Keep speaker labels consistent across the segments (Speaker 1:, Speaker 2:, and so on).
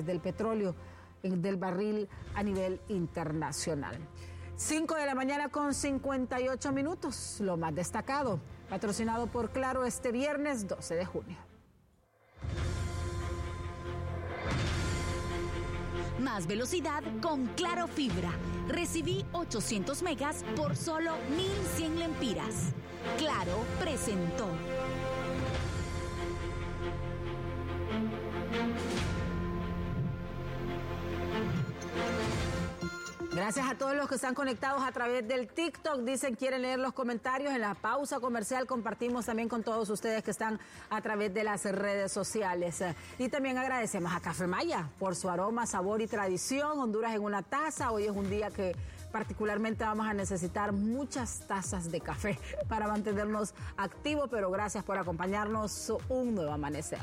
Speaker 1: del petróleo del barril a nivel internacional. 5 de la mañana con 58 minutos, lo más destacado, patrocinado por Claro este viernes 12 de junio.
Speaker 2: Más velocidad con Claro Fibra. Recibí 800 megas por solo 1,100 lempiras. Claro presentó.
Speaker 1: Gracias a todos los que están conectados a través del TikTok. Dicen quieren leer los comentarios. En la pausa comercial compartimos también con todos ustedes que están a través de las redes sociales. Y también agradecemos a Café Maya por su aroma, sabor y tradición. Honduras en una taza. Hoy es un día que particularmente vamos a necesitar muchas tazas de café para mantenernos activos, pero gracias por acompañarnos. Un nuevo amanecer.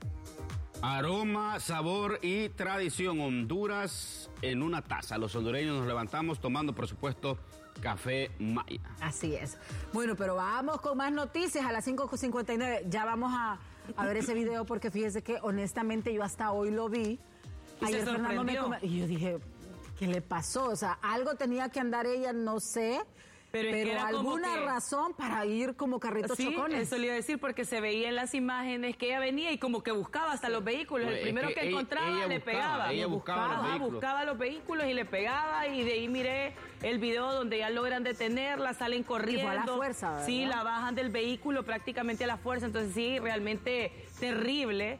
Speaker 3: Aroma, sabor y tradición. Honduras en una taza. Los hondureños nos levantamos tomando, por supuesto, Café Maya.
Speaker 1: Así es. Bueno, pero vamos con más noticias a las 5:59. Ya vamos a ver ese video porque fíjese que honestamente yo hasta hoy lo vi. Ayer Fernando y yo dije, ¿qué le pasó? O sea, algo tenía que andar ella, no sé. Pero era alguna razón para ir como carritos chocones.
Speaker 4: Eso le iba a decir porque se veía en las imágenes que ella venía y como que buscaba hasta los vehículos. El primero que encontraba le pegaba.
Speaker 3: Ella
Speaker 4: buscaba los vehículos y le pegaba, y de ahí miré el video donde ya logran detenerla, salen corriendo.
Speaker 1: Y fue a la fuerza, ¿verdad?
Speaker 4: Sí, la bajan del vehículo prácticamente a la fuerza. Entonces sí, realmente terrible.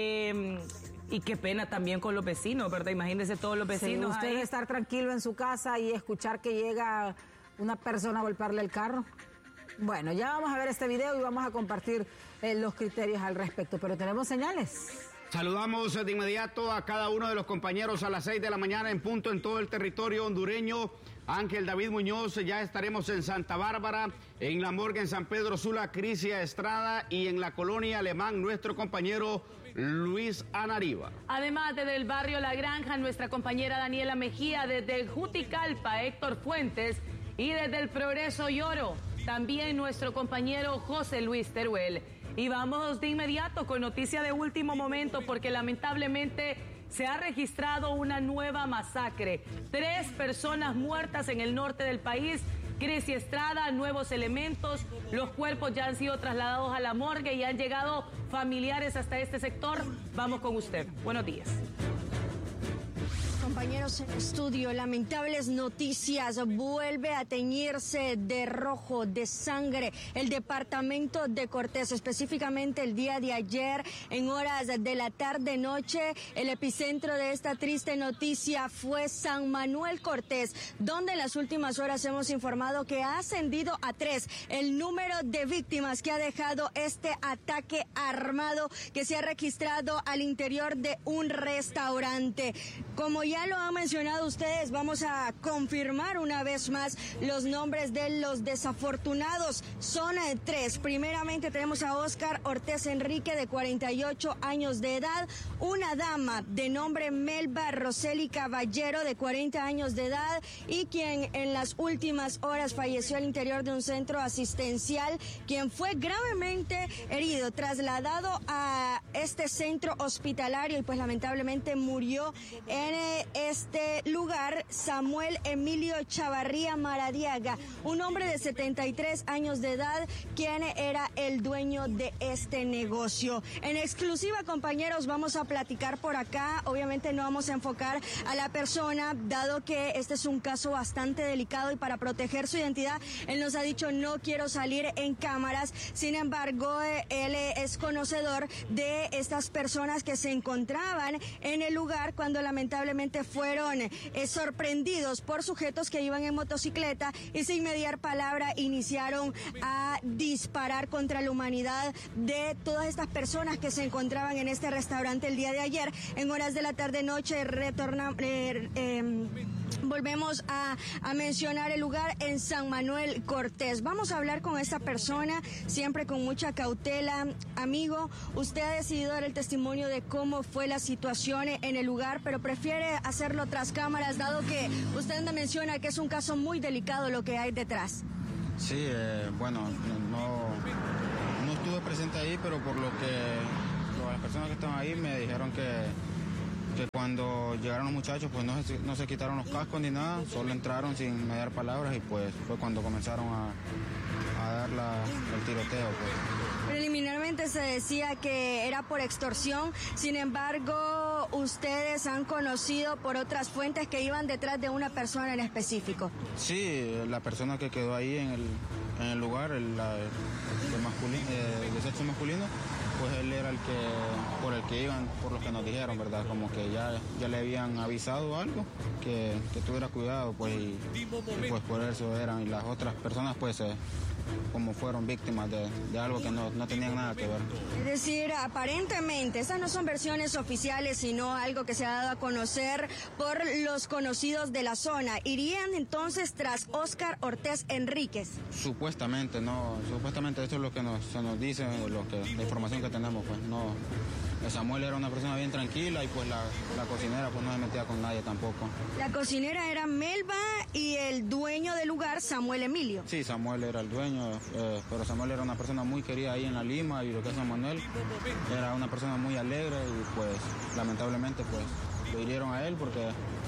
Speaker 4: Y qué pena también con los vecinos, ¿verdad? Imagínense todos los vecinos.
Speaker 1: Sí, usted
Speaker 4: ahí.
Speaker 1: estar tranquilo en su casa y escuchar que llega una persona a golpearle el carro. Bueno, ya vamos a ver este video y vamos a compartir los criterios al respecto, pero tenemos señales.
Speaker 3: Saludamos de inmediato a cada uno de los compañeros a las 6 de la mañana en punto en todo el territorio hondureño. Ángel David Muñoz, ya estaremos en Santa Bárbara, en La Morgue, en San Pedro Sula, Crisia Estrada, y en la colonia Alemán, nuestro compañero Luis Anariva.
Speaker 4: Además, desde el barrio La Granja, nuestra compañera Daniela Mejía, desde el Juticalpa, Héctor Fuentes, y desde el Progreso Lloro, también nuestro compañero José Luis Teruel. Y vamos de inmediato con noticia de último momento, porque lamentablemente se ha registrado una nueva masacre. 3 personas muertas en el norte del país. Crisia Estrada, nuevos elementos. Los cuerpos ya han sido trasladados a la morgue y han llegado familiares hasta este sector. Vamos con usted. Buenos días.
Speaker 5: Compañeros en estudio, lamentables noticias. Vuelve a teñirse de rojo, de sangre, el departamento de Cortés, específicamente el día de ayer, en horas de la tarde-noche. El epicentro de esta triste noticia fue San Manuel Cortés, donde en las últimas horas hemos informado que ha ascendido a 3 el número de víctimas que ha dejado este ataque armado que se ha registrado al interior de un restaurante. Como ya lo han mencionado ustedes, vamos a confirmar una vez más los nombres de los desafortunados. Son 3. Primeramente tenemos a Óscar Ortiz Enrique, de 48 años de edad, una dama de nombre Melba Roseli Caballero, de 40 años de edad, y quien en las últimas horas falleció al interior de un centro asistencial, quien fue gravemente herido, trasladado a este centro hospitalario y pues lamentablemente murió en este lugar. Samuel Emilio Chavarría Maradiaga, un hombre de 73 años de edad, quien era el dueño de este negocio. En exclusiva, compañeros, vamos a platicar por acá. Obviamente no vamos a enfocar a la persona, dado que este es un caso bastante delicado y para proteger su identidad, él nos ha dicho no quiero salir en cámaras. Sin embargo, él es conocedor de estas personas que se encontraban en el lugar cuando lamentablemente fueron sorprendidos por sujetos que iban en motocicleta y sin mediar palabra iniciaron a disparar contra la humanidad de todas estas personas que se encontraban en este restaurante el día de ayer. En horas de la tarde-noche volvemos a mencionar el lugar en San Manuel Cortés. Vamos a hablar con esta persona, siempre con mucha cautela. Amigo, usted ha decidido dar el testimonio de cómo fue la situación en el lugar, pero prefiere hacerlo tras cámaras, dado que usted me menciona que es un caso muy delicado lo que hay detrás.
Speaker 6: Sí, bueno, no estuve presente ahí, pero por lo que las personas que estaban ahí me dijeron que que cuando llegaron los muchachos pues no se quitaron los cascos ni nada, solo entraron sin mediar palabras y pues fue cuando comenzaron a dar el tiroteo. Pues.
Speaker 5: Preliminarmente se decía que era por extorsión, sin embargo, ustedes han conocido por otras fuentes que iban detrás de una persona en específico.
Speaker 6: Sí, la persona que quedó ahí en el lugar, el sexo masculino, pues él era por el que iban, por lo que nos dijeron, ¿verdad? Como que ya le habían avisado algo, que tuviera cuidado, pues, y pues por eso eran, y las otras personas, pues, como fueron víctimas de algo que no tenían nada que ver.
Speaker 5: Es decir, aparentemente, esas no son versiones oficiales, sino algo que se ha dado a conocer por los conocidos de la zona. ¿Irían entonces tras Óscar Ortiz Enríquez?
Speaker 6: Supuestamente, esto es lo que se nos dice, la información que tenemos, pues no. Samuel era una persona bien tranquila y pues la cocinera pues no se metía con nadie tampoco.
Speaker 5: La cocinera era Melba y el dueño del lugar, Samuel Emilio.
Speaker 6: Sí, Samuel era el dueño, pero Samuel era una persona muy querida ahí en La Lima, y lo que es San Manuel era una persona muy alegre y pues lamentablemente pues lo hirieron a él porque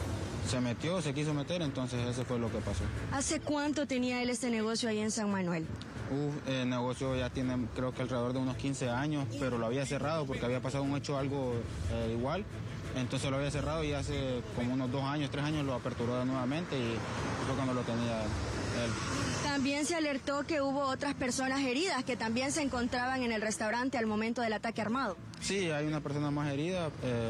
Speaker 6: se quiso meter, entonces eso fue lo que pasó.
Speaker 5: ¿Hace cuánto tenía él este negocio ahí en San Manuel?
Speaker 6: El negocio ya tiene creo que alrededor de unos 15 años, pero lo había cerrado porque había pasado un hecho algo igual, entonces lo había cerrado y hace como unos 3 años lo aperturó nuevamente y fue cuando lo tenía él.
Speaker 5: También se alertó que hubo otras personas heridas que también se encontraban en el restaurante al momento del ataque armado.
Speaker 6: Sí, hay una persona más herida,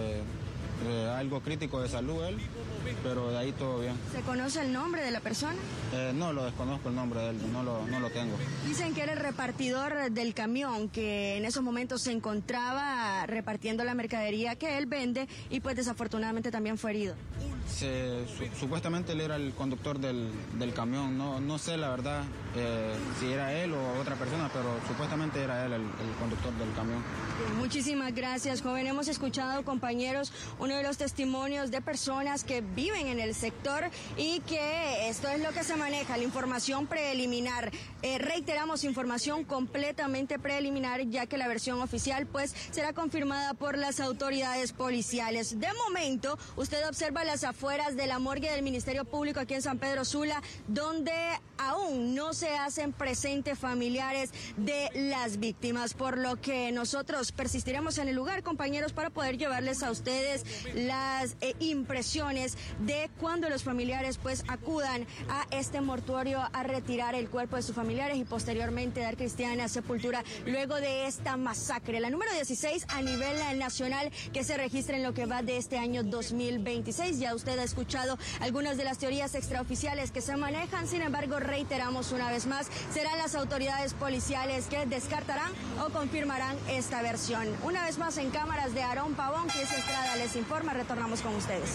Speaker 6: algo crítico de salud él, pero de ahí todo bien.
Speaker 5: ¿Se conoce el nombre de la persona?
Speaker 6: No lo desconozco el nombre de él, no lo tengo.
Speaker 5: Dicen que era el repartidor del camión que en esos momentos se encontraba repartiendo la mercadería que él vende y pues desafortunadamente también fue herido.
Speaker 6: Supuestamente él era el conductor del camión, no sé la verdad si era él o otra persona, pero supuestamente era él el conductor del camión.
Speaker 5: Muchísimas gracias, joven. Hemos escuchado, compañeros, uno de los testimonios de personas que viven en el sector y que esto es lo que se maneja, la información preliminar. Reiteramos, información completamente preliminar, ya que la versión oficial pues será confirmada por las autoridades policiales. De momento, usted observa las afueras de la morgue del Ministerio Público aquí en San Pedro Sula, donde aún no se hacen presentes familiares de las víctimas, por lo que nosotros persistiremos en el lugar, compañeros, para poder llevarles a ustedes las impresiones de cuando los familiares pues acudan a este mortuorio a retirar el cuerpo de sus familiares y posteriormente dar cristiana sepultura luego de esta masacre, la número 16 a nivel nacional que se registra en lo que va de este año 2026. Ya usted ha escuchado algunas de las teorías extraoficiales que se manejan, sin embargo, reiteramos una vez más, serán las autoridades policiales que descartarán o confirmarán esta versión. Una vez más en cámaras de Aarón Pavón, Cris Estrada les informa, retornamos con ustedes.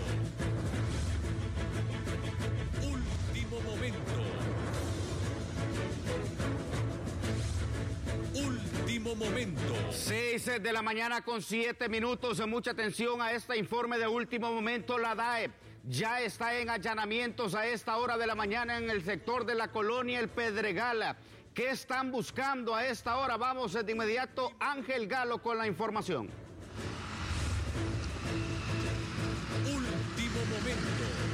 Speaker 7: Último momento. Último momento.
Speaker 3: 6 de la mañana con 7 minutos. Mucha atención a este informe de último momento. La DAE ya está en allanamientos a esta hora de la mañana en el sector de la colonia El Pedregal. ¿Qué están buscando a esta hora? Vamos de inmediato, Ángel Galo con la información.
Speaker 7: Último momento.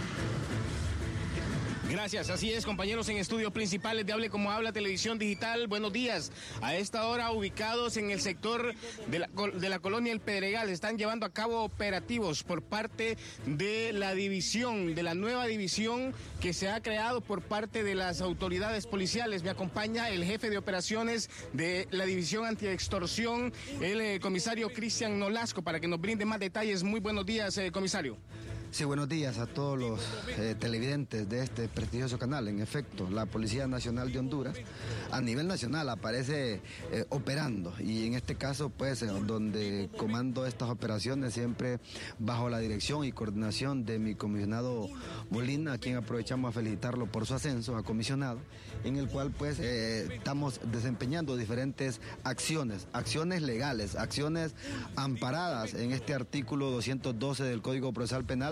Speaker 8: Gracias, así es, compañeros en estudios principales de Hable Como Habla Televisión Digital. Buenos días. A esta hora, ubicados en el sector de la colonia El Pedregal, están llevando a cabo operativos por parte de la división, de la nueva división que se ha creado por parte de las autoridades policiales. Me acompaña el jefe de operaciones de la división antiextorsión, el comisario Cristian Nolasco, para que nos brinde más detalles. Muy buenos días, comisario.
Speaker 9: Sí, buenos días a todos los televidentes de este prestigioso canal. En efecto, la Policía Nacional de Honduras a nivel nacional aparece operando, y en este caso pues donde comando estas operaciones siempre bajo la dirección y coordinación de mi comisionado Molina, a quien aprovechamos a felicitarlo por su ascenso a comisionado, en el cual pues estamos desempeñando diferentes acciones legales, acciones amparadas en este artículo 212 del Código Procesal Penal,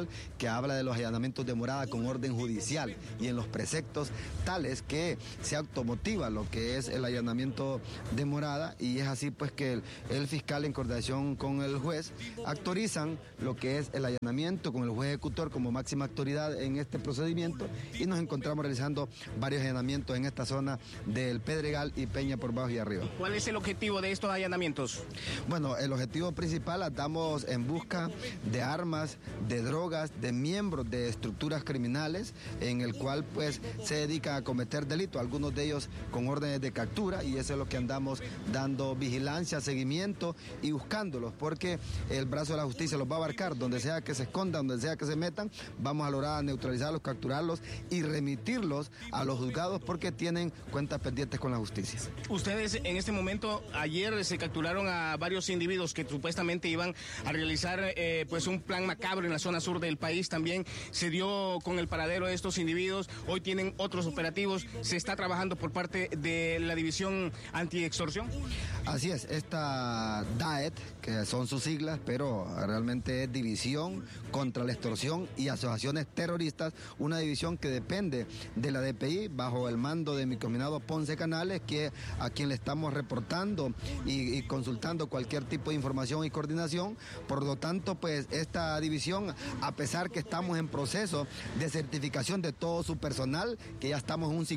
Speaker 9: Nacional, que habla de los allanamientos de morada con orden judicial y en los preceptos tales que se automotiva lo que es el allanamiento de morada, y es así pues que el fiscal en coordinación con el juez autorizan lo que es el allanamiento con el juez ejecutor como máxima autoridad en este procedimiento, y nos encontramos realizando varios allanamientos en esta zona del Pedregal y Peña por Bajo y Arriba.
Speaker 8: ¿Cuál es el objetivo de estos allanamientos?
Speaker 9: Bueno, el objetivo principal, andamos en busca de armas, de drogas, de miembros de estructuras criminales, en el cual pues se dedican a cometer delitos, algunos de ellos con órdenes de captura, y eso es lo que andamos dando vigilancia, seguimiento y buscándolos, porque el brazo de la justicia los va a abarcar, donde sea que se escondan, donde sea que se metan, vamos a lograr neutralizarlos, capturarlos y remitirlos a los juzgados porque tienen cuentas pendientes con la justicia.
Speaker 8: Ustedes en este momento, ayer se capturaron a varios individuos que supuestamente iban a realizar pues un plan macabro en la zona sur del país. También se dio con el paradero de estos individuos. Hoy tienen otros operativos. Se está trabajando por parte de la División Antiextorsión.
Speaker 9: Así es, esta DAET, que son sus siglas, pero realmente es División contra la Extorsión y Asociaciones Terroristas, una división que depende de la DPI bajo el mando de mi combinado Ponce Canales, que a quien le estamos reportando y consultando cualquier tipo de información y coordinación. Por lo tanto, pues esta división, a pesar que estamos en proceso de certificación de todo su personal, que ya estamos en un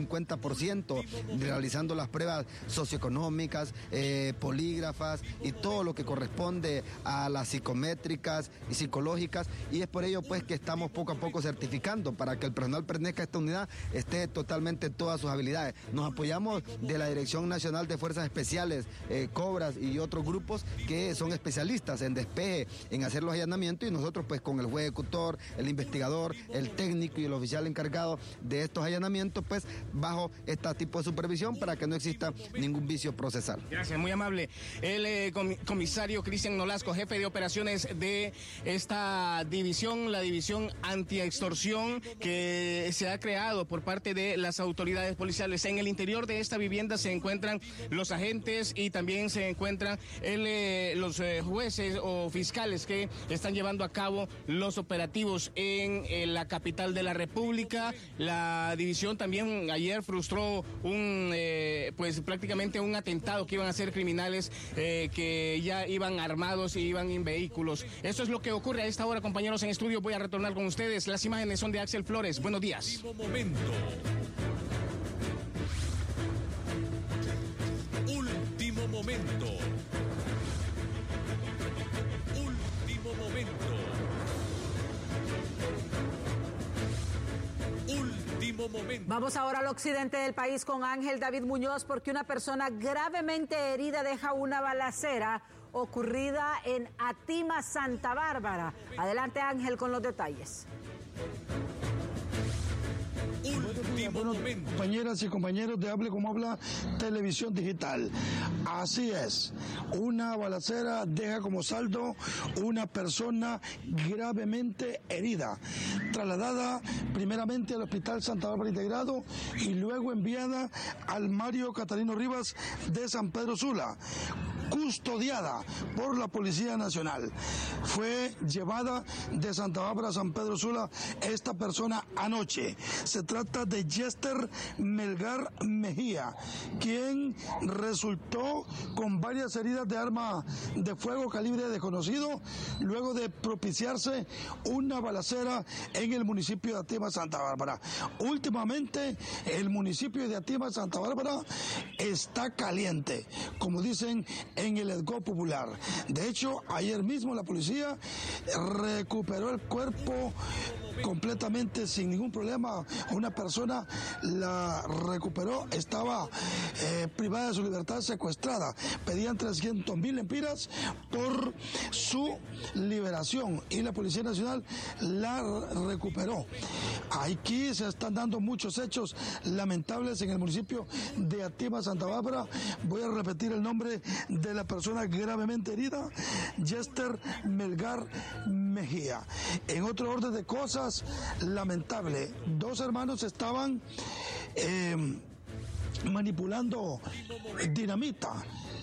Speaker 9: 50% realizando las pruebas socioeconómicas, polígrafas y todo lo que corresponde a las psicométricas y psicológicas, y es por ello pues que estamos poco a poco certificando para que el personal pertenezca a esta unidad esté totalmente en todas sus habilidades. Nos apoyamos de la Dirección Nacional de Fuerzas Especiales, Cobras y otros grupos que son especialistas en despeje, en hacer los allanamientos, y nosotros pues con el juez ejecutor, el investigador, el técnico y el oficial encargado de estos allanamientos, pues bajo este tipo de supervisión para que no exista ningún vicio procesal.
Speaker 8: Gracias, muy amable. El comisario Cristian Nolasco, jefe de operaciones de esta división, la División Antiextorsión, que se ha creado por parte de las autoridades policiales. En el interior de esta vivienda se encuentran los agentes y también se encuentran los jueces o fiscales que están llevando a cabo los operativos en la capital de la República. La división también ayer frustró pues prácticamente un atentado que iban a ser criminales que ya iban armados y iban en vehículos. Eso es lo que ocurre a esta hora, compañeros en estudio. Voy a retornar con ustedes. Las imágenes son de Axel Flores. Buenos días.
Speaker 7: Último momento. Último momento. Último momento.
Speaker 1: Vamos ahora al occidente del país con Ángel David Muñoz, porque una persona gravemente herida deja una balacera ocurrida en Atima, Santa Bárbara. Adelante, Ángel, con los detalles.
Speaker 10: Bueno, compañeras y compañeros de Hable Como Habla Televisión Digital. Así es, una balacera deja como saldo una persona gravemente herida, trasladada primeramente al Hospital Santa Bárbara Integrado y luego enviada al Mario Catalino Rivas de San Pedro Sula, custodiada por la Policía Nacional. Fue llevada de Santa Bárbara a San Pedro Sula esta persona anoche. Se trata de Yester Melgar Mejía, quien resultó con varias heridas de arma de fuego calibre desconocido luego de propiciarse una balacera en el municipio de Atima, Santa Bárbara. Últimamente el municipio de Atima, Santa Bárbara está caliente, como dicen en el esgó popular. De hecho, ayer mismo la policía recuperó el cuerpo completamente sin ningún problema. Una persona la recuperó, estaba privada de su libertad, secuestrada. Pedían 300.000 lempiras por su liberación y la Policía Nacional la recuperó. Aquí se están dando muchos hechos lamentables en el municipio de Atima, Santa Bárbara. Voy a repetir el nombre de la persona gravemente herida: Yester Melgar Mejía. En otro orden de cosas, lamentable, dos hermanos estaban manipulando dinamita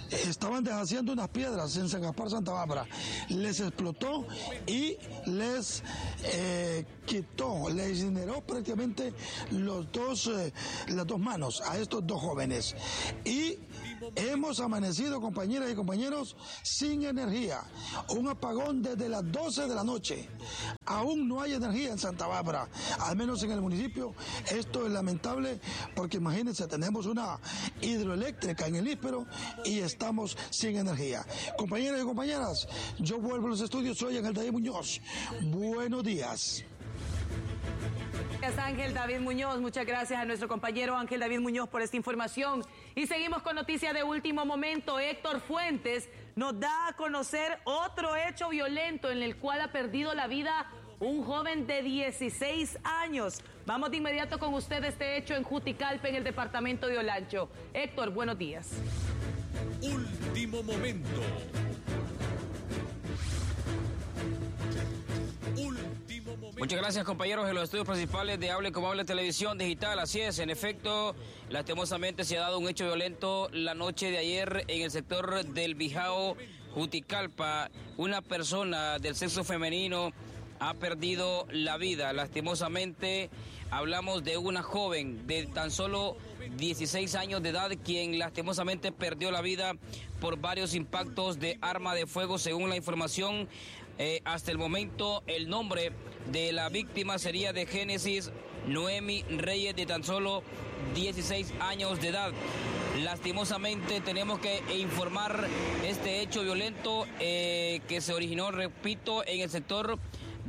Speaker 10: estaban deshaciendo unas piedras en San Gaspar, Santa Bárbara. Les explotó y les quitó, les incineró prácticamente las dos manos a estos dos jóvenes. Y hemos amanecido, compañeras y compañeros, sin energía. Un apagón desde las 12 de la noche. Aún no hay energía en Santa Bárbara, al menos en el municipio. Esto es lamentable porque imagínense, tenemos una hidroeléctrica en el Íspero y estamos sin energía. Compañeras y compañeras, yo vuelvo a los estudios, soy Ángel David Muñoz. Buenos días.
Speaker 4: Gracias, Ángel David Muñoz. Muchas gracias a nuestro compañero Ángel David Muñoz por esta información. Y seguimos con noticias de último momento. Héctor Fuentes nos da a conocer otro hecho violento en el cual ha perdido la vida un joven de 16 años. Vamos de inmediato con usted este hecho en Juticalpa, en el departamento de Olancho. Héctor, buenos días.
Speaker 7: Último momento.
Speaker 11: Muchas gracias, compañeros, en los estudios principales de Hable Como Habla Televisión Digital. Así es, en efecto, lastimosamente se ha dado un hecho violento la noche de ayer en el sector del Bijao, Juticalpa. Una persona del sexo femenino ha perdido la vida. Lastimosamente, hablamos de una joven de tan solo 16 años de edad, quien lastimosamente perdió la vida por varios impactos de arma de fuego, según la información. Hasta el momento, el nombre de la víctima sería de Génesis Noemi Reyes, de tan solo 16 años de edad. Lastimosamente tenemos que informar este hecho violento que se originó, repito, en el sector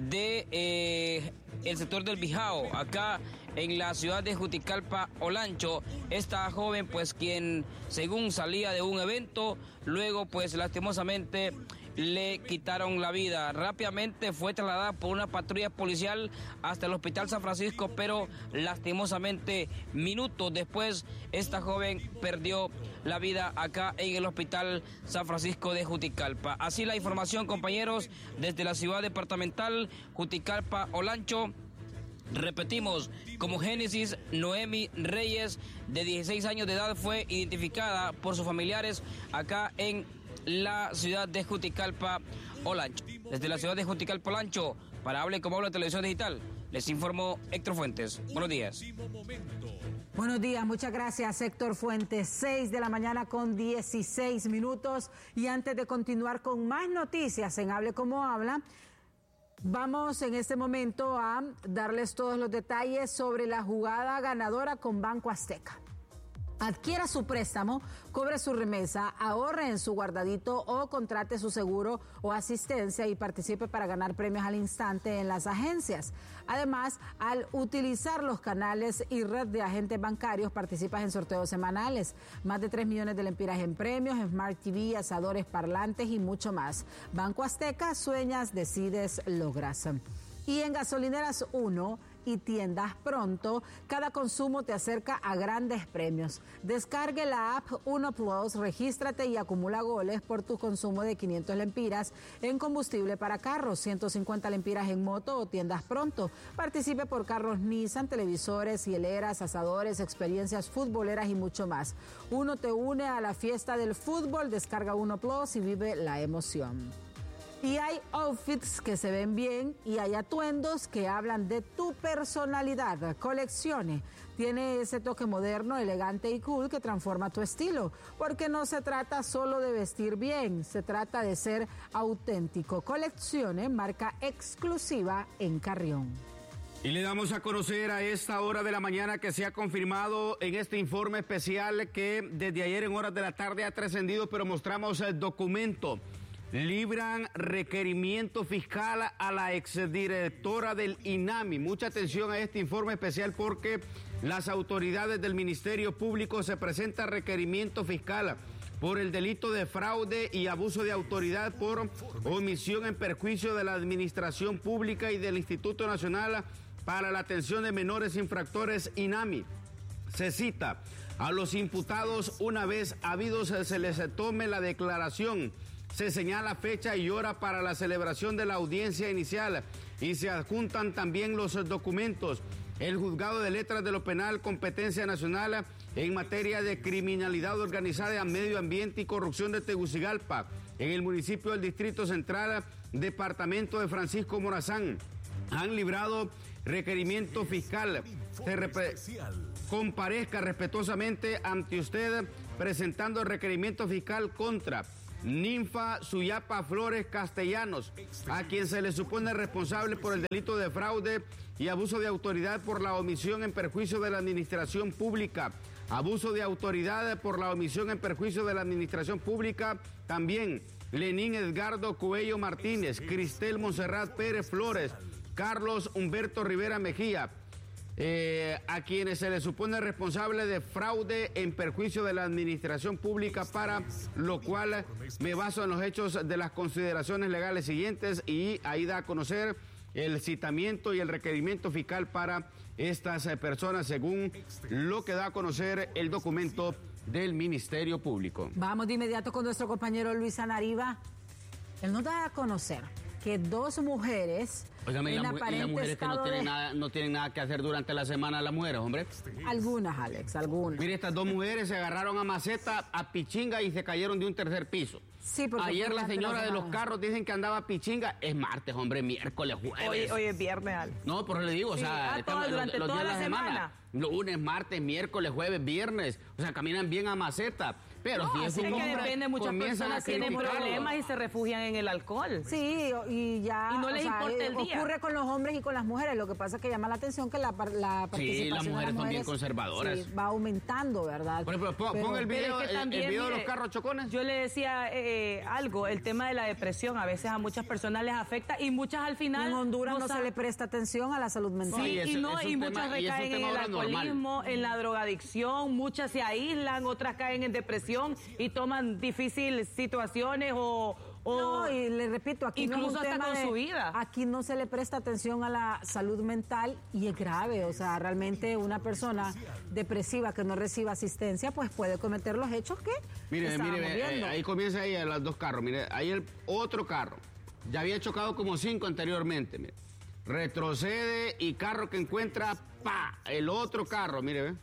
Speaker 11: el sector del Bijao, acá en la ciudad de Juticalpa, Olancho. Esta joven, pues, quien según salía de un evento, luego, pues, lastimosamente le quitaron la vida. Rápidamente fue trasladada por una patrulla policial hasta el Hospital San Francisco, pero lastimosamente minutos después esta joven perdió la vida acá en el Hospital San Francisco de Juticalpa. Así la información, compañeros, desde la ciudad departamental Juticalpa, Olancho. Repetimos, como Génesis Noemi Reyes, de 16 años de edad, fue identificada por sus familiares acá en la ciudad de Juticalpa, Olancho. Desde la ciudad de Juticalpa, Olancho, para Hable Como Habla Televisión Digital, les informó Héctor Fuentes. Buenos días.
Speaker 1: Buenos días, muchas gracias, Héctor Fuentes. 6 de la mañana con 16 minutos. Y antes de continuar con más noticias en Hable Como Habla, vamos en este momento a darles todos los detalles sobre la jugada ganadora con Banco Azteca. Adquiera su préstamo, cobre su remesa, ahorre en su guardadito o contrate su seguro o asistencia y participe para ganar premios al instante en las agencias. Además, al utilizar los canales y red de agentes bancarios, participas en sorteos semanales. Más de 3 millones de lempiras en premios, Smart TV, asadores parlantes y mucho más. Banco Azteca, sueñas, decides, logras. Y en Gasolineras 1 y Tiendas Pronto, cada consumo te acerca a grandes premios. Descargue la app 1 Plus, regístrate y acumula goles por tu consumo de 500 lempiras en combustible para carros, 150 lempiras en moto o Tiendas Pronto. Participe por carros Nissan, televisores, hieleras, asadores, experiencias futboleras y mucho más. Uno te une a la fiesta del fútbol, descarga 1 Plus y vive la emoción. Y hay outfits que se ven bien y hay atuendos que hablan de tu personalidad. Coleccione. Tiene ese toque moderno, elegante y cool que transforma tu estilo. Porque no se trata solo de vestir bien, se trata de ser auténtico. Coleccione, marca exclusiva en Carrión.
Speaker 3: Y le damos a conocer a esta hora de la mañana que se ha confirmado en este informe especial que desde ayer en horas de la tarde ha trascendido, pero mostramos el documento. Libran requerimiento fiscal a la exdirectora del INAMI. Mucha atención a este informe especial porque las autoridades del Ministerio Público se presentan requerimiento fiscal por el delito de fraude y abuso de autoridad por omisión en perjuicio de la administración pública y del Instituto Nacional para la Atención de Menores Infractores, INAMI. Se cita a los imputados una vez habidos se les tome la declaración. Se señala fecha y hora para la celebración de la audiencia inicial y se adjuntan también los documentos. El Juzgado de Letras de lo Penal, Competencia Nacional, en materia de criminalidad organizada, medio ambiente y corrupción de Tegucigalpa, en el municipio del Distrito Central, departamento de Francisco Morazán. Han librado requerimiento fiscal. Comparezca respetuosamente ante usted presentando requerimiento fiscal contra Ninfa Suyapa Flores Castellanos, a quien se le supone responsable por el delito de fraude y abuso de autoridad por la omisión en perjuicio de la administración pública. Abuso de autoridad por la omisión en perjuicio de la administración pública. También Lenín Edgardo Coello Martínez, Cristel Monserrat Pérez Flores, Carlos Humberto Rivera Mejía, a quienes se les supone responsable de fraude en perjuicio de la administración pública, para lo cual me baso en los hechos de las consideraciones legales siguientes, y ahí da a conocer el citamiento y el requerimiento fiscal para estas personas, según lo que da a conocer el documento del Ministerio Público.
Speaker 1: Vamos de inmediato con nuestro compañero Luis Anariva. Él nos da a conocer que dos mujeres...
Speaker 3: Óigame, y las mujeres que no tienen nada que hacer durante la semana, las mujeres, hombre.
Speaker 1: Algunas, Alex, algunas.
Speaker 3: Mire, estas dos mujeres se agarraron a maceta, a pichinga, y se cayeron de un tercer piso.
Speaker 1: Sí, porque
Speaker 3: ayer la señora de los carros dicen que andaba pichinga. Es martes, hombre, miércoles, jueves.
Speaker 12: Hoy es viernes, Alex.
Speaker 3: No, pero le digo,
Speaker 12: sí,
Speaker 3: o sea,
Speaker 12: durante
Speaker 3: los
Speaker 12: toda
Speaker 3: días de
Speaker 12: la semana.
Speaker 3: Lunes, martes, miércoles, jueves, viernes. O sea, caminan bien a maceta. Pero
Speaker 12: no,
Speaker 3: si es un hombre,
Speaker 12: depende, muchas personas tienen problemas y se refugian en el alcohol.
Speaker 1: Sí, y ya...
Speaker 12: Y no les importa el día.
Speaker 1: Ocurre con los hombres y con las mujeres. Lo que pasa es que llama la atención que la participación
Speaker 3: sí, las mujeres
Speaker 1: de las mujeres
Speaker 3: son bien conservadoras.
Speaker 1: Sí, va aumentando, ¿verdad?
Speaker 3: Por ejemplo, ponga el video,
Speaker 12: también,
Speaker 3: el video de los carros chocones.
Speaker 12: Yo le decía algo, el tema de la depresión a veces a muchas personas les afecta y muchas al final...
Speaker 1: En Honduras no se le presta atención a la salud mental.
Speaker 12: Sí, y muchas recaen en el alcoholismo, en la drogadicción, muchas se aíslan, otras caen en depresión y toman difíciles situaciones
Speaker 1: no, y le repito, aquí
Speaker 12: incluso
Speaker 1: no es un
Speaker 12: hasta
Speaker 1: tema
Speaker 12: con su vida.
Speaker 1: Aquí no se le presta atención a la salud mental y es grave. O sea, realmente una persona depresiva que no reciba asistencia, pues puede cometer los hechos que
Speaker 3: mire, ahí comienza ahí a los dos carros. Mire, ahí el otro carro. Ya había chocado como 5 anteriormente. Mire. Retrocede y carro que encuentra, ¡pa! El otro carro, mire, ve.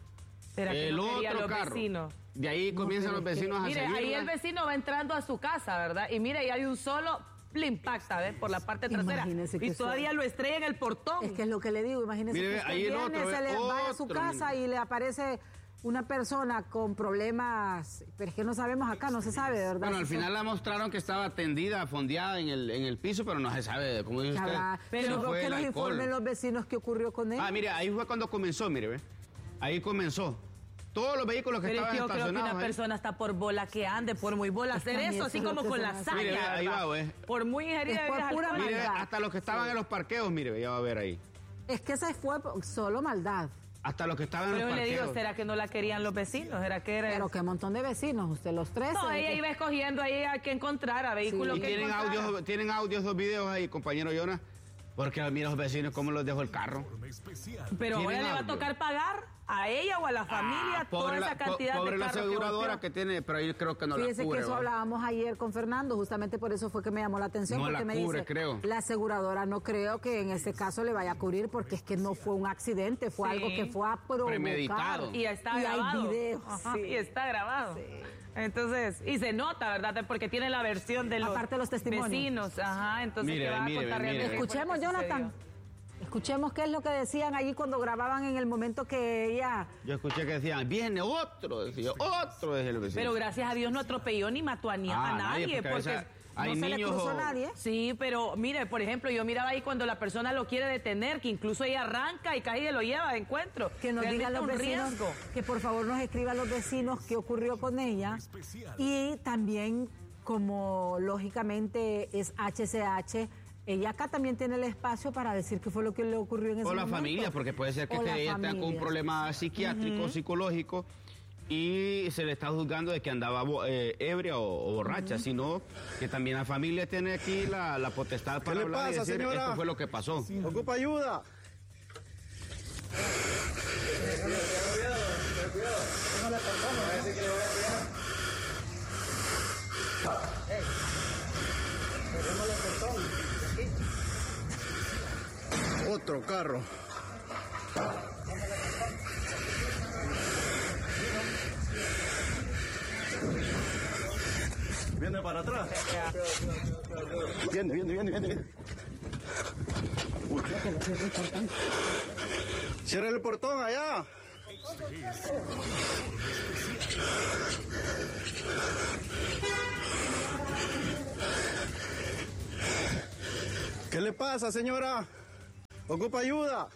Speaker 12: El otro carro. Vecinos.
Speaker 3: De ahí comienzan los vecinos a seguirla.
Speaker 12: Mire, ahí el vecino va entrando a su casa, ¿verdad? Y mire, y hay un solo, le impacta, ¿ves? Por la parte trasera. Y todavía lo estrella en el portón.
Speaker 1: Es que es lo que le digo, imagínese
Speaker 3: mire,
Speaker 1: que se le va a su casa y le aparece una persona con problemas, pero es que no sabemos acá, no se sabe, ¿verdad?
Speaker 3: Bueno, al final la mostraron que estaba tendida, fondeada en el piso, pero no se sabe, como dice usted.
Speaker 1: Pero que nos informen los vecinos qué ocurrió con él.
Speaker 3: Mire, ahí fue cuando comenzó, mire, ¿ve? Ahí comenzó. Todos los vehículos que estaban estacionados.
Speaker 12: Pero yo creo que una persona está por bola que ande, por muy bola hacer eso, así como con la saya.
Speaker 3: Mire, ahí va, güey.
Speaker 12: Por muy herida
Speaker 1: de pura maldad.
Speaker 3: Mire, hasta los que estaban en los parqueos, mire, ya va a ver ahí.
Speaker 1: Es que esa fue solo maldad.
Speaker 3: Hasta los que estaban en los parqueos.
Speaker 12: Pero le digo, ¿será que no la querían los vecinos? ¿Era que era?
Speaker 1: Pero qué montón de vecinos, usted los 13.
Speaker 12: No, ella iba escogiendo ahí a que encontrara, vehículos que
Speaker 3: encontrara. ¿Tienen audios, dos videos ahí, compañero Jonas? Porque mira los vecinos cómo los dejó el carro.
Speaker 12: Pero ahora le va a tocar pagar a ella o a la familia toda esa cantidad de
Speaker 3: carros. La aseguradora que tiene, pero yo creo que no la cubre.
Speaker 1: Fíjese que eso hablábamos ayer con Fernando, justamente por eso fue que me llamó la atención.
Speaker 3: No
Speaker 1: porque
Speaker 3: la cubre, creo.
Speaker 1: La aseguradora no creo que en este caso le vaya a cubrir porque es que no fue un accidente, fue algo que fue a provocar.
Speaker 3: Premeditado.
Speaker 12: Y está grabado.
Speaker 1: Hay videos.
Speaker 12: Sí, está grabado. Sí. Entonces, y se nota, ¿verdad? Porque tiene la versión de los,
Speaker 1: los testimonios.
Speaker 12: Vecinos. Ajá, entonces
Speaker 3: mire,
Speaker 12: va a contar
Speaker 1: Escuchemos, Jonathan. Escuchemos qué es lo que decían allí cuando grababan en el momento que ella...
Speaker 3: Yo escuché que decían, viene otro, decía el vecino.
Speaker 12: Pero gracias a Dios no atropelló ni mató a nadie, porque
Speaker 3: hay
Speaker 1: no se le cruzó a nadie.
Speaker 12: Sí, pero mire, por ejemplo, yo miraba ahí cuando la persona lo quiere detener, que incluso ella arranca y cae y lo lleva de encuentro.
Speaker 1: Que nos digan los vecinos, que por favor nos escriban los vecinos qué ocurrió con ella. Y también, como lógicamente es HCH, ella acá también tiene el espacio para decir qué fue lo que le ocurrió en ese momento.
Speaker 3: O la familia, porque puede ser que ella tenga un problema psiquiátrico, psicológico, y se le está juzgando de que andaba ebria o borracha, sino que también la familia tiene aquí la potestad para hablar y decir, señora? Esto fue lo que pasó.
Speaker 13: Ocupa ayuda. Otro carro. Viene para atrás. Viene. Cierra el portón allá. ¿Qué le pasa, señora? ¿Ocupa ayuda?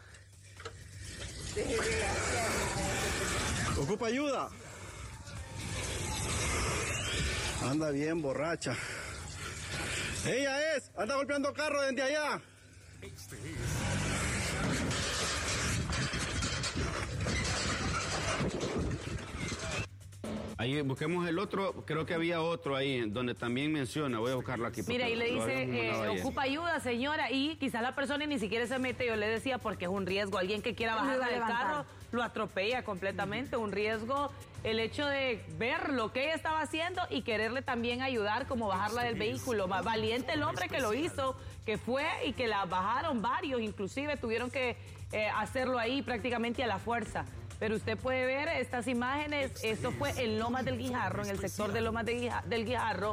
Speaker 13: ¿Ocupa ayuda? Anda bien borracha. Ella es, anda golpeando carro desde allá.
Speaker 3: Ahí busquemos el otro, creo que había otro ahí donde también menciona, voy a buscarlo aquí.
Speaker 12: Mira, y le dice, ocupa ayuda, señora, y quizás la persona ni siquiera se mete, yo le decía, porque es un riesgo, alguien que quiera bajar del carro lo atropella completamente, un riesgo, el hecho de ver lo que ella estaba haciendo y quererle también ayudar como bajarla del vehículo. Valiente el hombre que lo hizo, que fue y que la bajaron varios, inclusive tuvieron que hacerlo ahí prácticamente a la fuerza. Pero usted puede ver estas imágenes, esto fue en Lomas del Guijarro, en el sector de Lomas del Guijarro,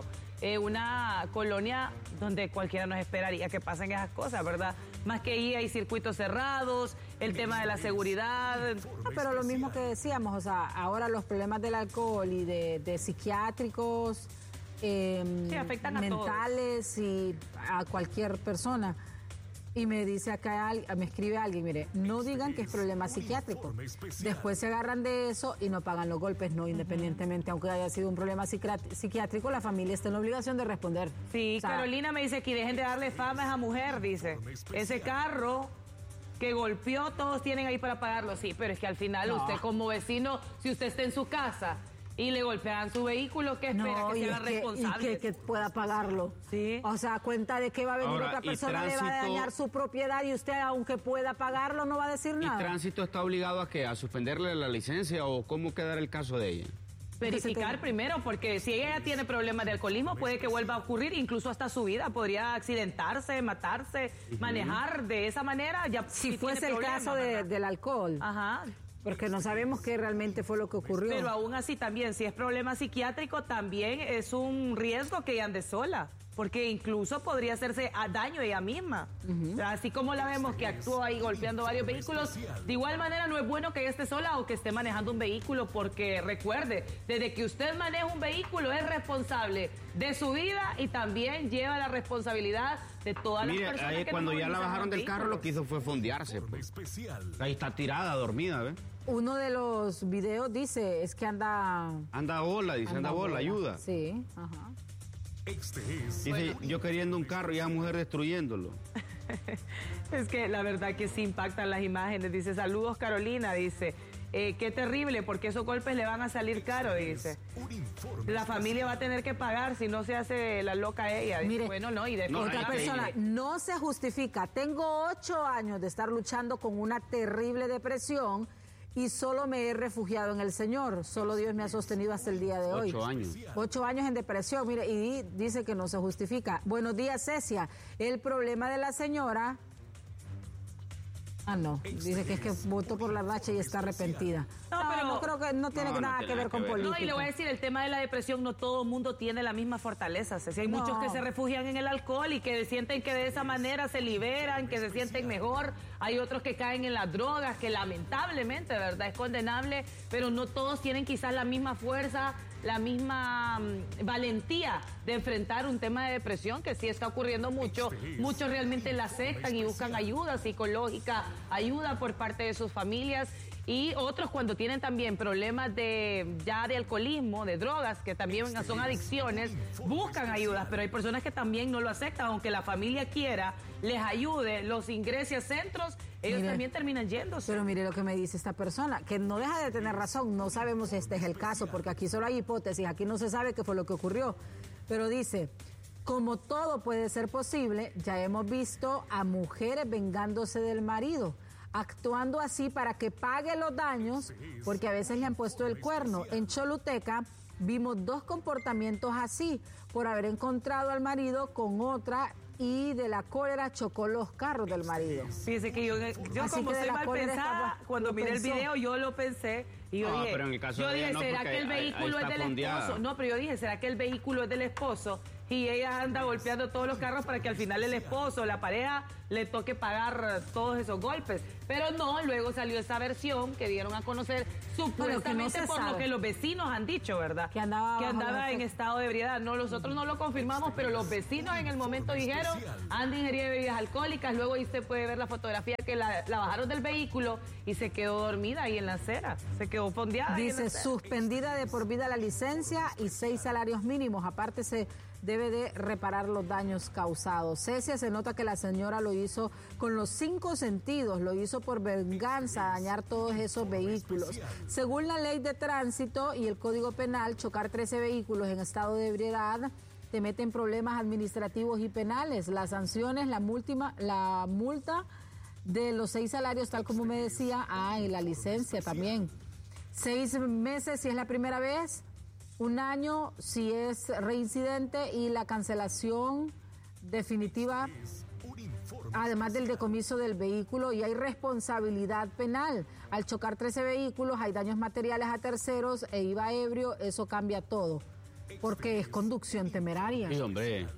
Speaker 12: una colonia donde cualquiera nos esperaría que pasen esas cosas, ¿verdad? Más que ahí hay circuitos cerrados, el tema de la seguridad.
Speaker 1: No, pero lo mismo que decíamos, o sea, ahora los problemas del alcohol y de psiquiátricos,
Speaker 12: sí, afectan
Speaker 1: mentales y a cualquier persona. Y me dice acá, me escribe alguien, mire, no digan que es problema psiquiátrico. Después se agarran de eso y no pagan los golpes, no, independientemente, aunque haya sido un problema psiquiátrico, la familia está en la obligación de responder.
Speaker 12: Sí, o sea, Carolina me dice que dejen de darle fama a esa mujer, dice. Ese carro que golpeó, todos tienen ahí para pagarlo, sí, pero es que al final usted como vecino, si usted está en su casa y le golpean su vehículo, ¿qué espera? Que sea responsable.
Speaker 1: Y que pueda pagarlo.
Speaker 12: Sí.
Speaker 1: O sea, cuenta de que va a venir otra persona, le va a dañar su propiedad y usted, aunque pueda pagarlo, no va a decir nada.
Speaker 3: ¿Y tránsito está obligado a qué? ¿A suspenderle la licencia o cómo quedará el caso de ella?
Speaker 12: Verificar primero, porque si ella tiene problemas de alcoholismo, puede que vuelva a ocurrir, incluso hasta su vida, podría accidentarse, matarse, manejar de esa manera. Ya
Speaker 1: si fuese el caso del alcohol.
Speaker 12: Ajá.
Speaker 1: Porque no sabemos qué realmente fue lo que ocurrió.
Speaker 12: Pero aún así también, si es problema psiquiátrico, también es un riesgo que ella ande sola, porque incluso podría hacerse daño ella misma. O sea, así como la vemos que actuó ahí golpeando varios vehículos, de igual manera no es bueno que ella esté sola o que esté manejando un vehículo, porque recuerde, desde que usted maneja un vehículo es responsable de su vida y también lleva la responsabilidad de todas las personas
Speaker 3: ahí
Speaker 12: que
Speaker 3: cuando ya la bajaron del carro, lo que hizo fue fondearse. Pues. Ahí está tirada, dormida, ¿ves?
Speaker 1: Uno de los videos dice, es que anda
Speaker 3: bola, dice, anda bola, ayuda.
Speaker 1: Sí, ajá.
Speaker 3: Dice, yo queriendo un carro y esa mujer destruyéndolo.
Speaker 12: Es que la verdad que sí impactan las imágenes. Dice, saludos Carolina, dice, qué terrible, porque esos golpes le van a salir caro, dice. La familia va a tener que pagar si no se hace la loca ella. Dice,
Speaker 1: mire,
Speaker 12: bueno, no, y de
Speaker 1: otra persona, no se justifica. Tengo 8 años de estar luchando con una terrible depresión y solo me he refugiado en el Señor. Solo Dios me ha sostenido hasta el día de hoy.
Speaker 3: 8 años.
Speaker 1: 8 años en depresión, mire, y dice que no se justifica. Buenos días, Cecia. El problema de la señora... no, dice que es que votó por la racha y está arrepentida.
Speaker 12: No, pero
Speaker 1: no creo que no tiene nada que ver con política.
Speaker 12: No, y le voy a decir, el tema de la depresión, no todo el mundo tiene la misma fortaleza. Si hay muchos que se refugian en el alcohol y que sienten que de esa manera se liberan, que se sienten mejor. Hay otros que caen en las drogas, que lamentablemente, de verdad, es condenable, pero no todos tienen quizás la misma fuerza, la misma valentía de enfrentar un tema de depresión, que sí está ocurriendo mucho. Muchos realmente la aceptan y buscan ayuda psicológica, ayuda por parte de sus familias. Y otros cuando tienen también problemas de alcoholismo, de drogas, que también son adicciones, buscan ayudas, pero hay personas que también no lo aceptan, aunque la familia quiera, les ayude, los ingrese a centros, ellos también terminan yéndose.
Speaker 1: Pero mire lo que me dice esta persona, que no deja de tener razón, no sabemos si este es el caso, porque aquí solo hay hipótesis, aquí no se sabe qué fue lo que ocurrió, pero dice, como todo puede ser posible, ya hemos visto a mujeres vengándose del marido, actuando así para que pague los daños, porque a veces le han puesto el cuerno. En Choluteca vimos 2 comportamientos así, por haber encontrado al marido con otra y de la cólera chocó los carros del marido.
Speaker 12: Fíjese que yo como soy mal pensada, cuando miré el video yo lo pensé y yo dije,
Speaker 3: pero en el caso de ella no,
Speaker 12: ¿será que el vehículo es del esposo? No, pero yo dije, ¿será que el vehículo es del esposo? Y ella anda golpeando todos los carros para que al final el esposo, la pareja, le toque pagar todos esos golpes. Pero no, luego salió esa versión que dieron a conocer supuestamente por lo que los vecinos han dicho, ¿verdad? Que andaba en estado de ebriedad. No, nosotros no lo confirmamos, pero los vecinos en el momento dijeron, anda ingerida de bebidas alcohólicas. Luego ahí se puede ver la fotografía que la bajaron del vehículo y se quedó dormida ahí en la acera. Se quedó fondeada.
Speaker 1: Dice, suspendida de por vida la licencia y 6 salarios mínimos. Aparte se debe de reparar los daños causados. Cecia, se nota que la señora lo hizo con los 5 sentidos, lo hizo por venganza, dañar todos esos vehículos. Según la ley de tránsito y el Código Penal, chocar 13 vehículos en estado de ebriedad te mete en problemas administrativos y penales. Las sanciones, la multa de los 6 salarios, tal como me decía, y la licencia también. 6 meses si es la primera vez, 1 año si es reincidente y la cancelación definitiva, además del decomiso del vehículo, y hay responsabilidad penal. Al chocar 13 vehículos hay daños materiales a terceros e iba ebrio, eso cambia todo, porque es conducción temeraria.
Speaker 3: Sí, hombre.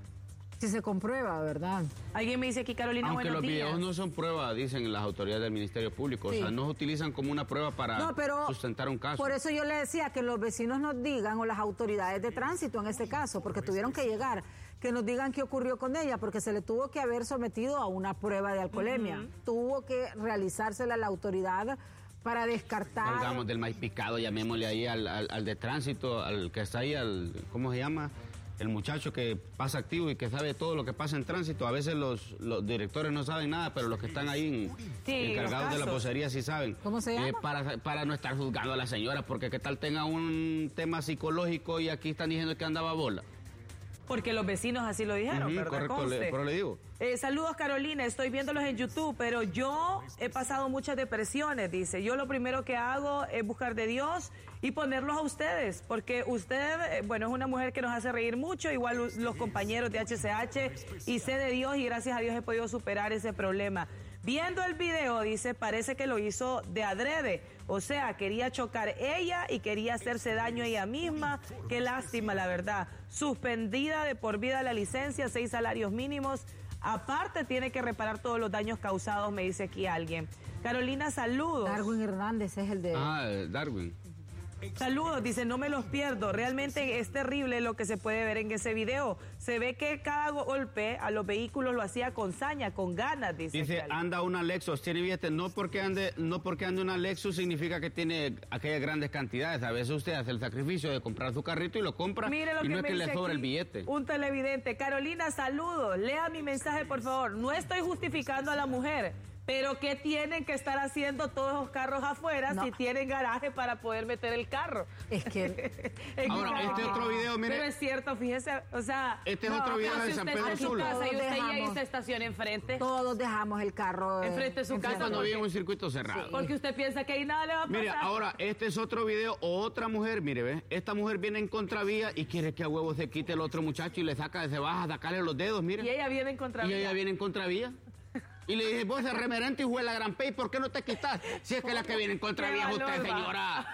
Speaker 1: Si se comprueba, ¿verdad?
Speaker 12: Alguien me dice aquí, Carolina,
Speaker 3: aunque
Speaker 12: buenos días.
Speaker 3: los videos no son prueba, dicen las autoridades del Ministerio Público. Sí. O sea, no se utilizan como una prueba para sustentar un caso.
Speaker 1: Por eso yo le decía que los vecinos nos digan, o las autoridades de tránsito en este caso, porque tuvieron que llegar, que nos digan qué ocurrió con ella, porque se le tuvo que haber sometido a una prueba de alcoholemia. Tuvo que realizársela a la autoridad para descartar.
Speaker 3: Salgamos del maíz picado, llamémosle ahí al de tránsito, al que está ahí, ¿cómo se llama? El muchacho que pasa activo y que sabe todo lo que pasa en tránsito. A veces los directores no saben nada, pero los que están ahí encargados de la vocería sí saben.
Speaker 1: ¿Cómo se llama?
Speaker 3: Para no estar juzgando a la señora, porque qué tal tenga un tema psicológico y aquí están diciendo que andaba bola.
Speaker 12: Porque los vecinos así lo dijeron, ¿verdad?
Speaker 3: Correcto, pero le digo.
Speaker 12: Saludos, Carolina, estoy viéndolos en YouTube, pero yo he pasado muchas depresiones, dice. Yo lo primero que hago es buscar de Dios y ponerlos a ustedes, porque usted, bueno, es una mujer que nos hace reír mucho, igual los compañeros de HCH, y sé de Dios y gracias a Dios he podido superar ese problema. Viendo el video, dice, parece que lo hizo de adrede. O sea, quería chocar ella y quería hacerse daño a ella misma. Qué lástima, la verdad. Suspendida de por vida la licencia, 6 salarios mínimos. Aparte, tiene que reparar todos los daños causados, me dice aquí alguien. Carolina, saludos.
Speaker 1: Darwin Hernández es el de...
Speaker 3: Darwin.
Speaker 12: Saludos, dice, no me los pierdo. Realmente es terrible lo que se puede ver en ese video. Se ve que cada golpe a los vehículos lo hacía con saña, con ganas, dice.
Speaker 3: Dice, anda una Lexus, tiene billete. No porque ande una Lexus significa que tiene aquellas grandes cantidades. A veces usted hace el sacrificio de comprar su carrito y lo compra.
Speaker 12: Mire lo
Speaker 3: y no
Speaker 12: que
Speaker 3: es que le sobra el billete.
Speaker 12: Un televidente. Carolina, saludos. Lea mi mensaje, por favor. No estoy justificando a la mujer. Pero ¿qué tienen que estar haciendo todos los carros afuera si tienen garaje para poder meter el carro?
Speaker 1: Es que...
Speaker 3: Ahora, este otro video, mire...
Speaker 12: Pero es cierto, fíjese, o sea...
Speaker 3: Este es otro video de San Pedro Sula.
Speaker 12: Y usted ya se estaciona enfrente.
Speaker 1: Todos dejamos el carro...
Speaker 12: enfrente de su casa.
Speaker 3: Cuando vive en un circuito cerrado.
Speaker 12: Porque usted piensa que ahí nada le va a pasar.
Speaker 3: Mire, ahora, este es otro video, otra mujer, mire, ¿ves? Esta mujer viene en contravía y quiere que a huevo se quite el otro muchacho y le se baja a sacarle los dedos, mire.
Speaker 12: Y ella viene en contravía.
Speaker 3: Y ella viene en contravía. Y le dije, vos eres remerente hijo de la gran P, ¿por qué no te quitas? Si es que la que viene en contravía es usted, señora.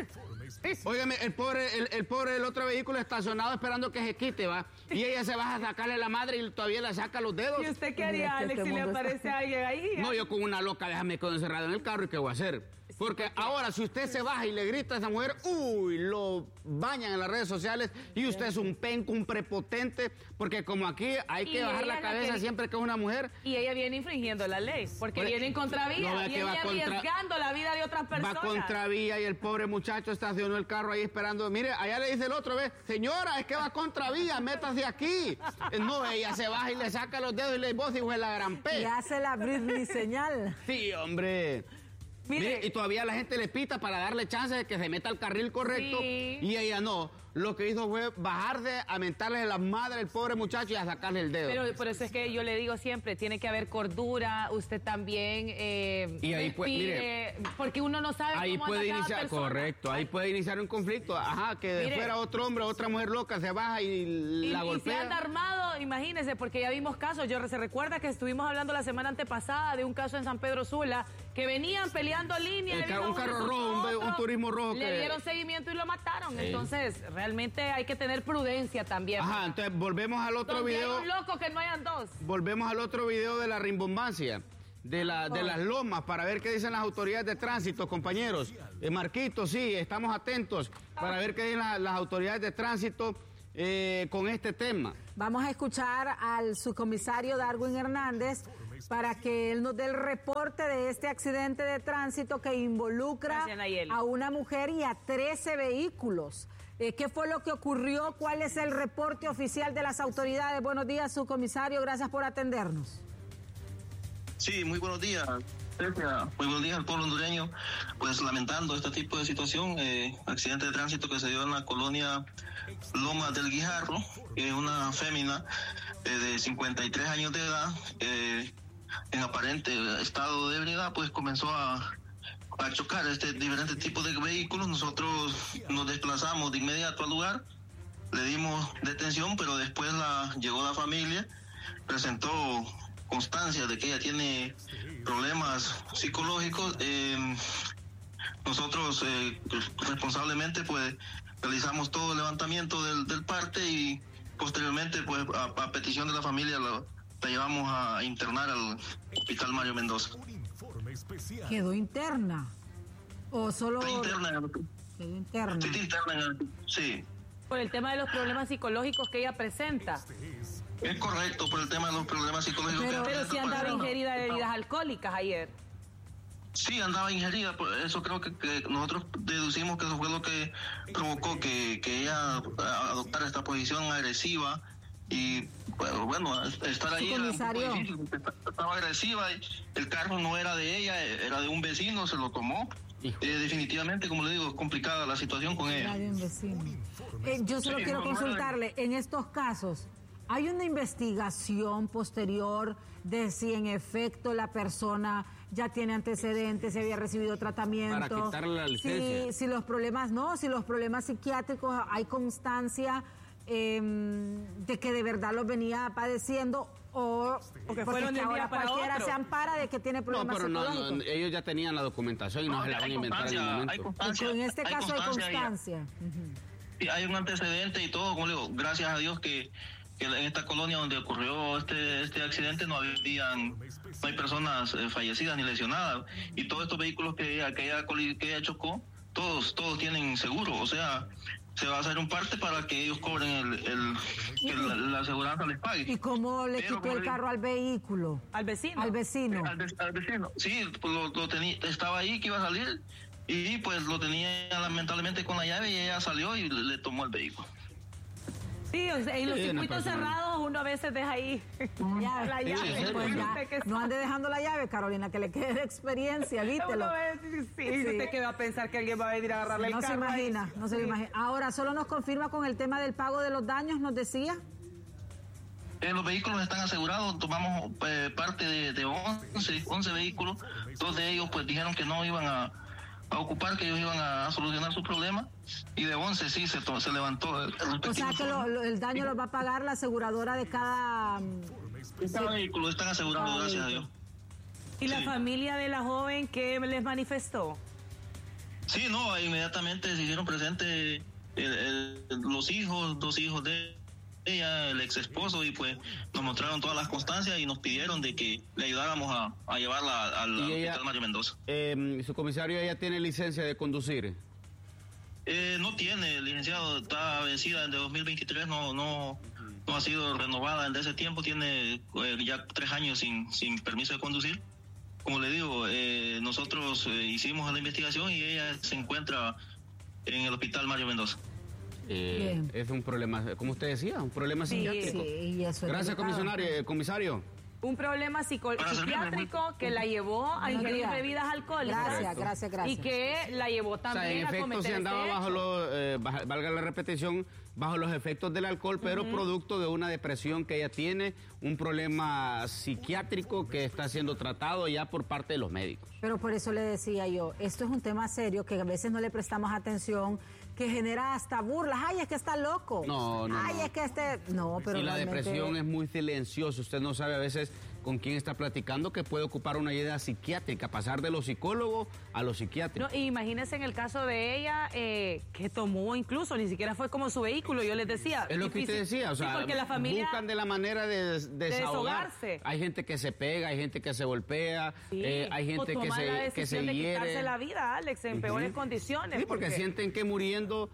Speaker 3: Óigame, el pobre del otro vehículo estacionado esperando que se quite, ¿va? Y ella se baja a sacarle a la madre y todavía le saca los dedos.
Speaker 12: ¿Y usted qué haría, Alex, si le aparece alguien ahí?
Speaker 3: No, yo con una loca, déjame quedo encerrado en el carro y ¿qué voy a hacer? Porque ahora si usted se baja y le grita a esa mujer, uy, lo bañan en las redes sociales y usted es un penco, un prepotente, porque como aquí hay que bajar la cabeza siempre que es una mujer.
Speaker 12: Y ella viene infringiendo la ley, porque viene en contravía, viene arriesgando la vida de otras personas.
Speaker 3: Va contravía y el pobre muchacho estacionó el carro ahí esperando. Mire, allá le dice el otro, ¿ves? Señora, es que va contravía, métase aquí. No, ella se baja y le saca los dedos y le dice, vos hijo de la gran P.
Speaker 1: Y hace la Britney señal.
Speaker 3: Sí, hombre. Mire, y todavía la gente le pita para darle chance de que se meta al carril correcto y ella no. lo que hizo fue bajarse a mentarle la madre al pobre muchacho y a sacarle el dedo.
Speaker 12: Pero por eso es que yo le digo siempre, tiene que haber cordura, usted también
Speaker 3: y ahí
Speaker 12: mire, porque uno no sabe
Speaker 3: ahí
Speaker 12: cómo
Speaker 3: puede
Speaker 12: anda cada
Speaker 3: iniciar,
Speaker 12: persona.
Speaker 3: correcto, ahí puede iniciar un conflicto, que de fuera otro hombre, otra mujer loca se baja y la golpea.
Speaker 12: Y si anda armado, imagínese, porque ya vimos casos, se recuerda que estuvimos hablando la semana antepasada de un caso en San Pedro Sula, que venían peleando línea.
Speaker 3: Un carro rojo, un turismo rojo.
Speaker 12: Le dieron seguimiento y lo mataron. Entonces, realmente hay que tener prudencia también.
Speaker 3: Entonces volvemos al otro video.
Speaker 12: Hay un loco que no hayan dos.
Speaker 3: Volvemos al otro video de la rimbombancia, de las lomas, para ver qué dicen las autoridades de tránsito, compañeros. Marquito, sí, estamos atentos para ver qué dicen las autoridades de tránsito con este tema.
Speaker 1: Vamos a escuchar al subcomisario Darwin Hernández para que él nos dé el reporte de este accidente de tránsito que involucra a una mujer y a 13 vehículos. ¿Qué fue lo que ocurrió? ¿Cuál es el reporte oficial de las autoridades? Buenos días, subcomisario, gracias por atendernos.
Speaker 14: Sí, muy buenos días. Muy buenos días al pueblo hondureño. Pues lamentando este tipo de situación, accidente de tránsito que se dio en la colonia Lomas del Guijarro, una fémina de 53 años de edad, en aparente estado de ebriedad, pues comenzó a chocar diferentes tipos de vehículos. Nosotros nos desplazamos de inmediato al lugar, le dimos detención, pero después llegó la familia, presentó constancia de que ella tiene problemas psicológicos. Nosotros responsablemente pues realizamos todo el levantamiento del parte y posteriormente pues a petición de la familia la llevamos a internar al Hospital Mario Mendoza.
Speaker 1: ¿Quedó interna? ¿O solo...?
Speaker 14: Interna.
Speaker 1: Quedó interna.
Speaker 14: Sí, interna, sí.
Speaker 12: Por el tema de los problemas psicológicos que ella presenta.
Speaker 14: Es correcto, por el tema de los problemas psicológicos.
Speaker 12: Pero si andaba ingerida de bebidas alcohólicas ayer.
Speaker 14: Sí, andaba ingerida, por eso creo que nosotros deducimos que eso fue lo que provocó que ella adoptara esta posición agresiva y bueno, estar ahí era un poco difícil, estaba agresiva, el carro no era de ella, era de un vecino, se lo tomó. Definitivamente, como le digo, es complicada la situación con ella.
Speaker 1: Era de un vecino. Yo solo quiero consultarle, en estos casos, ¿hay una investigación posterior de si en efecto la persona ya tiene antecedentes, si había recibido tratamiento?
Speaker 3: Para quitarle la licencia.
Speaker 1: Si los problemas psiquiátricos, hay constancia de que de verdad los venía padeciendo o que fueron de ahora cualquiera se ampara de que tiene problemas psicológicos.
Speaker 3: No, ellos ya tenían la documentación y no se la van a inventar en el momento.
Speaker 1: En este caso hay constancia.
Speaker 14: Sí, hay un antecedente y todo, como le digo, gracias a Dios que en esta colonia donde ocurrió este accidente no hay personas fallecidas ni lesionadas, y todos estos vehículos que ella chocó, todos tienen seguro, o sea, se va a hacer un parte para que ellos cobren que la aseguranza les pague.
Speaker 1: ¿Y cómo le quitó el carro al vehículo?
Speaker 12: ¿Al vecino?
Speaker 1: Al vecino.
Speaker 14: Al vecino, sí, pues lo tenía, estaba ahí que iba a salir y pues lo tenía lamentablemente con la llave y ella salió y le tomó el vehículo.
Speaker 12: Sí, en los circuitos cerrados uno a veces deja ahí la llave.
Speaker 1: No ande dejando la llave, Carolina, que le quede de experiencia, vítelo.
Speaker 12: Usted qué va a pensar que alguien va a venir a agarrarle el carro.
Speaker 1: No se imagina. Ahora, solo nos confirma con el tema del pago de los daños, nos decía.
Speaker 14: Los vehículos están asegurados, tomamos parte de 11 vehículos, 2 de ellos pues dijeron que no iban a ocupar, que ellos iban a solucionar su problema, y de 11 sí se levantó.
Speaker 1: O sea que el daño lo va a pagar la aseguradora de cada
Speaker 14: vehículo, están asegurados, gracias a Dios.
Speaker 12: ¿Y la familia de la joven qué les manifestó?
Speaker 14: Sí, no, inmediatamente se hicieron presentes los hijos, 2 hijos de ella, el ex esposo, y pues nos mostraron todas las constancias y nos pidieron de que le ayudáramos a llevarla al Hospital Mario Mendoza.
Speaker 3: ¿Su comisario ella tiene licencia de conducir?
Speaker 14: No tiene, licenciado, está vencida desde 2023, no ha sido renovada desde ese tiempo, tiene ya 3 años sin permiso de conducir. Como le digo, nosotros hicimos la investigación y ella se encuentra en el Hospital Mario Mendoza.
Speaker 3: Es un problema, como usted decía, un problema psiquiátrico.
Speaker 1: Sí, y eso es
Speaker 3: gracias,
Speaker 1: delicado.
Speaker 3: comisario.
Speaker 4: Un problema psiquiátrico que la llevó a ingerir bebidas alcohólicas.
Speaker 1: Gracias.
Speaker 4: Y que la llevó también
Speaker 3: a cometer se andaba bajo los, valga la repetición, bajo los efectos del alcohol, pero producto de una depresión que ella tiene, un problema psiquiátrico que está siendo tratado ya por parte de los médicos.
Speaker 1: Pero por eso le decía yo, esto es un tema serio que a veces no le prestamos atención, que genera hasta burlas. Ay, es que está loco.
Speaker 3: No.
Speaker 1: Ay, es que No, pero
Speaker 3: y la
Speaker 1: realmente...
Speaker 3: depresión es muy silenciosa. Usted no sabe a veces con quién está platicando, que puede ocupar una ayuda psiquiátrica, pasar de lo psicólogo a lo psiquiátrico.
Speaker 4: No, y imagínense en el caso de ella, que tomó incluso, ni siquiera fue como su vehículo, yo les decía.
Speaker 3: Es lo que usted decía, o sea,
Speaker 4: porque la familia
Speaker 3: buscan de la manera de desahogarse. Hay gente que se pega, hay gente que se golpea, hay gente que se
Speaker 4: de
Speaker 3: hiere.
Speaker 4: Quitarse la vida, Alex, en peores condiciones.
Speaker 3: Sí, porque sienten que muriendo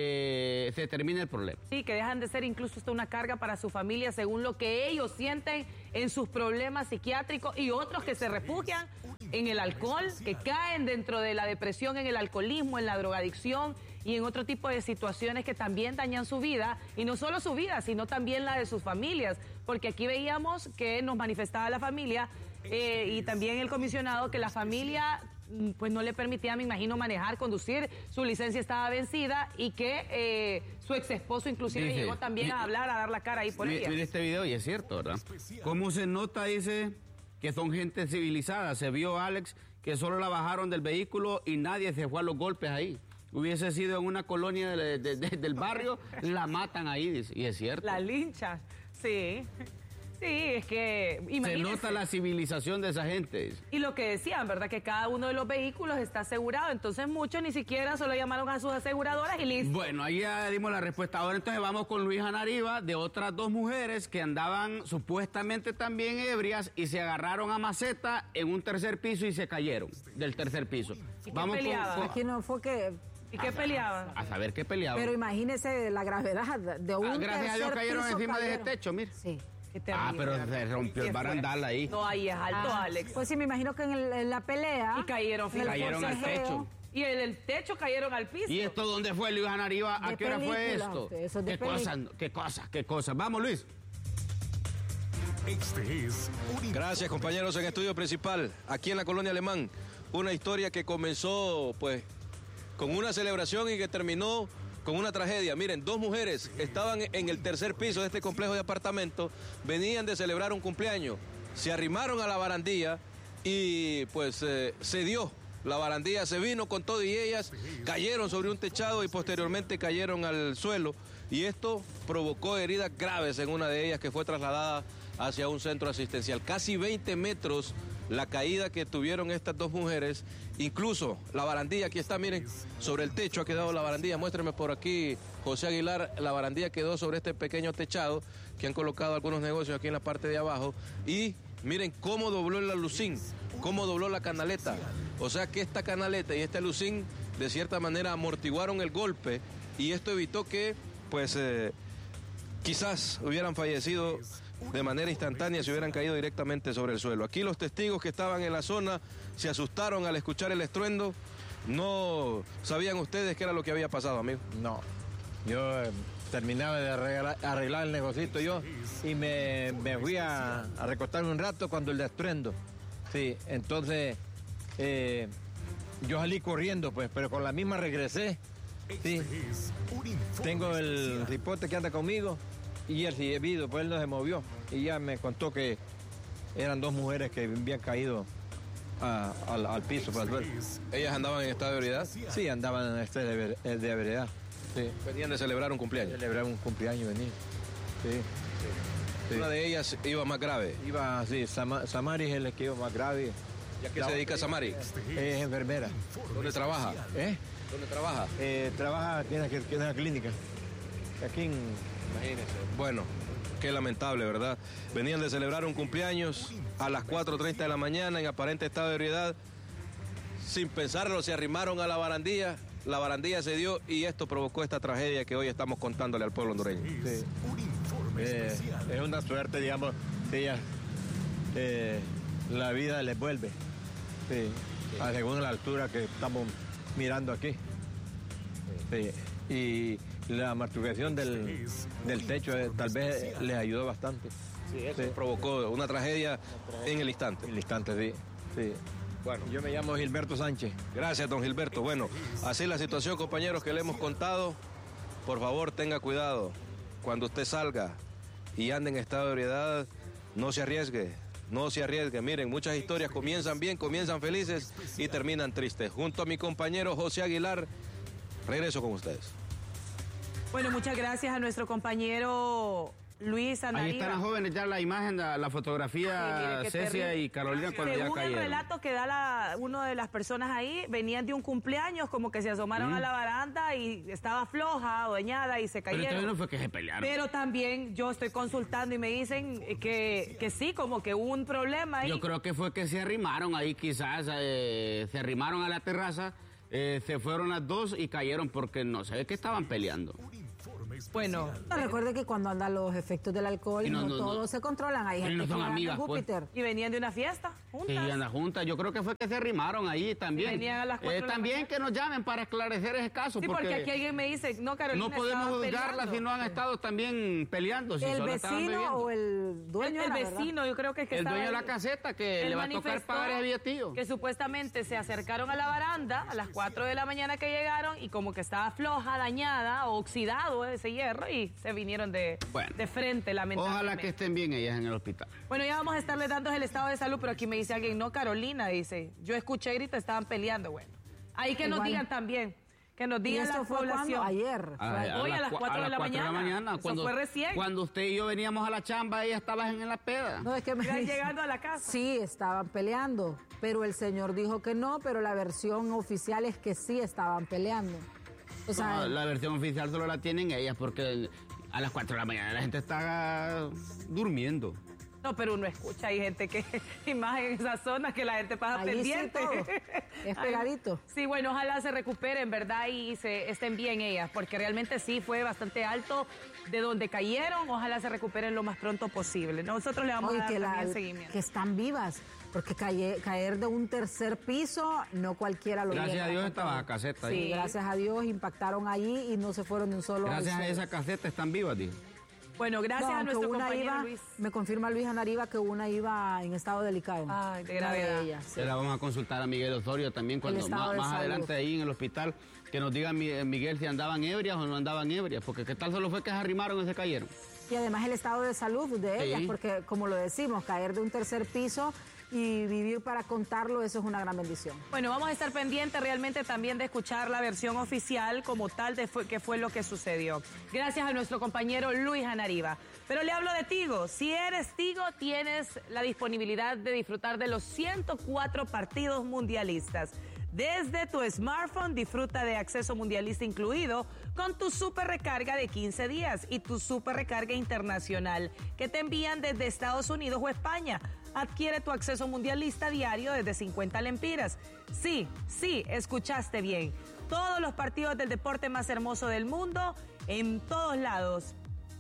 Speaker 3: se termina el problema.
Speaker 4: Sí, que dejan de ser incluso hasta una carga para su familia según lo que ellos sienten en sus problemas psiquiátricos, y otros que se refugian en el alcohol, que caen dentro de la depresión, en el alcoholismo, en la drogadicción y en otro tipo de situaciones que también dañan su vida, y no solo su vida, sino también la de sus familias, porque aquí veíamos que nos manifestaba la familia y también el comisionado que la familia pues no le permitía, me imagino, manejar, conducir, su licencia estaba vencida y que su ex esposo inclusive llegó también a hablar, a dar la cara ahí por ella.
Speaker 3: Mire este video y es cierto, ¿verdad? ¿Cómo se nota, dice, que son gente civilizada? Se vio, Alex, que solo la bajaron del vehículo y nadie se fue a los golpes ahí. Hubiese sido en una colonia del barrio, la matan ahí, dice, y es cierto.
Speaker 4: La linchan, sí. Sí, es que
Speaker 3: imagínense. Se nota la civilización de esa gente.
Speaker 4: Y lo que decían, ¿verdad? Que cada uno de los vehículos está asegurado. Entonces muchos ni siquiera solo llamaron a sus aseguradoras y listo.
Speaker 3: Bueno, ahí ya dimos la respuesta. Ahora entonces vamos con Luis Anariva, de otras dos mujeres que andaban supuestamente también ebrias y se agarraron a maceta en un tercer piso y se cayeron del tercer piso.
Speaker 4: ¿Y vamos con...
Speaker 1: Aquí no fue que...
Speaker 4: ¿Y qué peleaban?
Speaker 3: A saber qué peleaban.
Speaker 1: Pero imagínese la gravedad de un
Speaker 3: gracias a Dios cayeron encima de ese techo, mire.
Speaker 1: Sí.
Speaker 3: Pero se rompió el barandal ahí.
Speaker 4: No, ahí es alto, Alex.
Speaker 1: Pues sí, me imagino que en la pelea...
Speaker 4: Y cayeron
Speaker 3: al techo.
Speaker 4: Y en el techo cayeron al piso.
Speaker 3: ¿Y esto dónde fue, Luis Anariva? ¿A qué hora fue esto? ¿Qué cosas? Vamos, Luis.
Speaker 15: Gracias, compañeros, en estudio principal, aquí en la Colonia Alemán. Una historia que comenzó, pues, con una celebración y que terminó con una tragedia. Miren, dos mujeres estaban en el tercer piso de este complejo de apartamentos, venían de celebrar un cumpleaños, se arrimaron a la barandilla y pues se dio. La barandilla se vino con todo y ellas cayeron sobre un techado y posteriormente cayeron al suelo, y esto provocó heridas graves en una de ellas, que fue trasladada hacia un centro asistencial. Casi 20 metros la caída que tuvieron estas dos mujeres. Incluso la barandilla, aquí está, miren, sobre el techo ha quedado la barandilla. Muéstrame por aquí, José Aguilar, la barandilla quedó sobre este pequeño techado que han colocado algunos negocios aquí en la parte de abajo. Y miren cómo dobló el alucín, cómo dobló la canaleta. O sea que esta canaleta y este alucín de cierta manera amortiguaron el golpe, y esto evitó que pues quizás hubieran fallecido de manera instantánea si hubieran caído directamente sobre el suelo. Aquí los testigos que estaban en la zona se asustaron al escuchar el estruendo. ¿No sabían ustedes qué era lo que había pasado, amigo?
Speaker 16: No, yo terminaba de arreglar el negocito yo y me fui a recostarme un rato cuando el estruendo. Sí, entonces yo salí corriendo, pues, pero con la misma regresé. Sí, tengo el ripote que anda conmigo. Y él sí, pues él no se movió. Y ya me contó que eran dos mujeres que habían caído al piso, para el suelo.
Speaker 15: ¿Ellas andaban en estado de ebriedad?
Speaker 16: Sí, andaban en estado de ebriedad. Sí.
Speaker 15: Venían de celebrar un cumpleaños.
Speaker 16: Celebrar un cumpleaños, venían. Sí.
Speaker 15: Sí. Una de ellas iba más grave.
Speaker 16: Sí, Samari es el que iba más grave.
Speaker 15: ¿Y a qué se dedica Samari?
Speaker 16: Es enfermera.
Speaker 15: ¿Dónde trabaja? ¿Dónde trabaja?
Speaker 16: Trabaja en una clínica. Aquí en...
Speaker 15: Imagínense. Bueno, qué lamentable, ¿verdad? Venían de celebrar un cumpleaños a las 4:30 de la mañana en aparente estado de ebriedad. Sin pensarlo, se arrimaron a la barandilla se dio y esto provocó esta tragedia que hoy estamos contándole al pueblo hondureño.
Speaker 16: Sí. Es una suerte, digamos, que ellas, la vida les vuelve. Sí. Según la altura que estamos mirando aquí. Sí. Y la amortiguación del techo tal vez les ayudó bastante.
Speaker 15: Sí, eso provocó una tragedia en el instante.
Speaker 16: En el instante, sí. Bueno, yo me llamo Gilberto Sánchez.
Speaker 15: Gracias, don Gilberto. Bueno, así es la situación, compañeros, que le hemos contado. Por favor, tenga cuidado. Cuando usted salga y ande en estado de ebriedad, no se arriesgue. No se arriesgue. Miren, muchas historias comienzan bien, comienzan felices y terminan tristes. Junto a mi compañero José Aguilar, regreso con ustedes.
Speaker 12: Bueno, muchas gracias a nuestro compañero Luis Anariva.
Speaker 3: Ahí están las jóvenes, ya la imagen, la fotografía,
Speaker 12: sí,
Speaker 3: Cecia y Carolina cuando ya cayeron.
Speaker 12: Según el relato que da una de las personas ahí, venían de un cumpleaños, como que se asomaron a la baranda y estaba floja o dañada y se cayeron.
Speaker 3: Pero entonces no fue que se pelearon.
Speaker 12: Pero también yo estoy consultando y me dicen que sí, como que hubo un problema ahí.
Speaker 3: Yo creo que fue que se arrimaron ahí quizás, se arrimaron a la terraza, se fueron las dos y cayeron porque no sé qué estaban peleando.
Speaker 12: Bueno,
Speaker 1: recuerde que cuando andan los efectos del alcohol, no todos se controlan. Hay gente
Speaker 3: no son
Speaker 1: que
Speaker 3: amigas,
Speaker 1: anda en Júpiter.
Speaker 12: Y venían de una fiesta juntas.
Speaker 3: Sí, andan juntas. Yo creo que fue que se arrimaron ahí también.
Speaker 12: Venían a las 4 de la
Speaker 3: también
Speaker 12: mañana.
Speaker 3: Que nos llamen para esclarecer ese caso.
Speaker 12: Sí, porque aquí alguien me dice, no, Carolina,
Speaker 3: no podemos juzgarlas si no han estado también peleando. Si
Speaker 1: el vecino o el dueño.
Speaker 12: El vecino, yo creo que es que
Speaker 3: el dueño de la caseta, que le va a tocar pagar ese billetillo.
Speaker 12: Que supuestamente se acercaron a la baranda a las 4 de la mañana que llegaron y como que estaba floja, dañada o oxidado ese hierro y se vinieron de frente, lamentablemente.
Speaker 3: Ojalá que estén bien ellas en el hospital.
Speaker 12: Bueno, ya vamos a estarle dando el estado de salud, pero aquí me dice alguien, no, Carolina, dice, yo escuché gritos, estaban peleando, bueno. Ahí que nos digan también, que nos digan la población.
Speaker 1: Ayer.
Speaker 12: Hoy a las 4 de la mañana. Eso
Speaker 3: cuando,
Speaker 12: fue recién.
Speaker 3: Cuando usted y yo veníamos a la chamba, ella estaba en la peda.
Speaker 1: No, es que
Speaker 12: iban llegando a la casa.
Speaker 1: Sí, estaban peleando, pero el señor dijo que no, pero la versión oficial es que sí estaban peleando. O sea,
Speaker 3: la versión oficial solo la tienen ellas porque a las 4 de la mañana la gente está durmiendo.
Speaker 12: No, pero uno escucha, hay gente que, y más en esa zona, que la gente pasa
Speaker 1: ahí
Speaker 12: pendiente.
Speaker 1: Sí, es pegadito.
Speaker 12: Sí, bueno, ojalá se recuperen, ¿verdad? Y estén bien ellas, porque realmente sí fue bastante alto de donde cayeron. Ojalá se recuperen lo más pronto posible. Nosotros le vamos a dar también seguimiento.
Speaker 1: Que están vivas, porque caer de un tercer piso, no cualquiera lo
Speaker 3: Gracias a Dios estaba la caseta ahí.
Speaker 1: Sí, gracias a Dios impactaron allí y no se fueron de un solo.
Speaker 3: Gracias a esa caseta están vivas, dijo.
Speaker 12: Bueno, gracias a nuestro compañero Luis.
Speaker 1: Me confirma Luis Anariva que una iba en estado delicado.
Speaker 12: Ay, de gravedad.
Speaker 3: Sí. La vamos a consultar a Miguel Osorio también cuando más adelante ahí en el hospital, que nos diga Miguel si andaban ebrias o no andaban ebrias, porque qué tal solo fue que se arrimaron y se cayeron.
Speaker 1: Y además el estado de salud de ellas, porque como lo decimos, caer de un tercer piso y vivir para contarlo, eso es una gran bendición.
Speaker 12: Bueno, vamos a estar pendientes realmente también de escuchar la versión oficial como tal de qué fue lo que sucedió. Gracias a nuestro compañero Luis Anariva. Pero le hablo de Tigo. Si eres Tigo, tienes la disponibilidad de disfrutar de los 104 partidos mundialistas. Desde tu smartphone disfruta de acceso mundialista incluido con tu super recarga de 15 días y tu super recarga internacional que te envían desde Estados Unidos o España. Adquiere tu acceso mundialista diario desde 50 lempiras. Sí, escuchaste bien. Todos los partidos del deporte más hermoso del mundo en todos lados.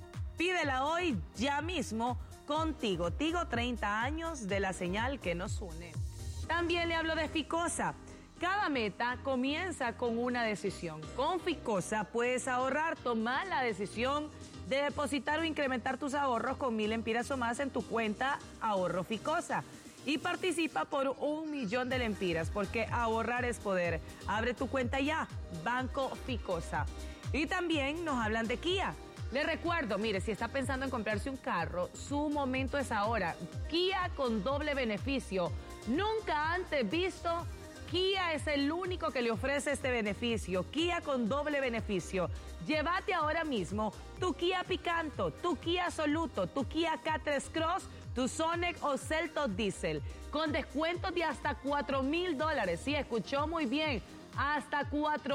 Speaker 12: Pídela hoy ya mismo contigo. Tigo, 30 años de la señal que nos une. También le hablo de Ficosa. Cada meta comienza con una decisión. Con Ficosa puedes ahorrar, tomar la decisión de depositar o incrementar tus ahorros con 1000 lempiras o más en tu cuenta Ahorro Ficosa. Y participa por 1 millón de lempiras, porque ahorrar es poder. Abre tu cuenta ya, Banco Ficosa. Y también nos hablan de Kia. Les recuerdo, mire, si está pensando en comprarse un carro, su momento es ahora. Kia con doble beneficio. Nunca antes visto. Kia es el único que le ofrece este beneficio. Kia con doble beneficio. Llévate ahora mismo tu Kia Picanto, tu Kia Soluto, tu Kia K3 Cross, tu Sonic o Seltos Diesel, con descuentos de hasta $4,000. Sí, escuchó muy bien, hasta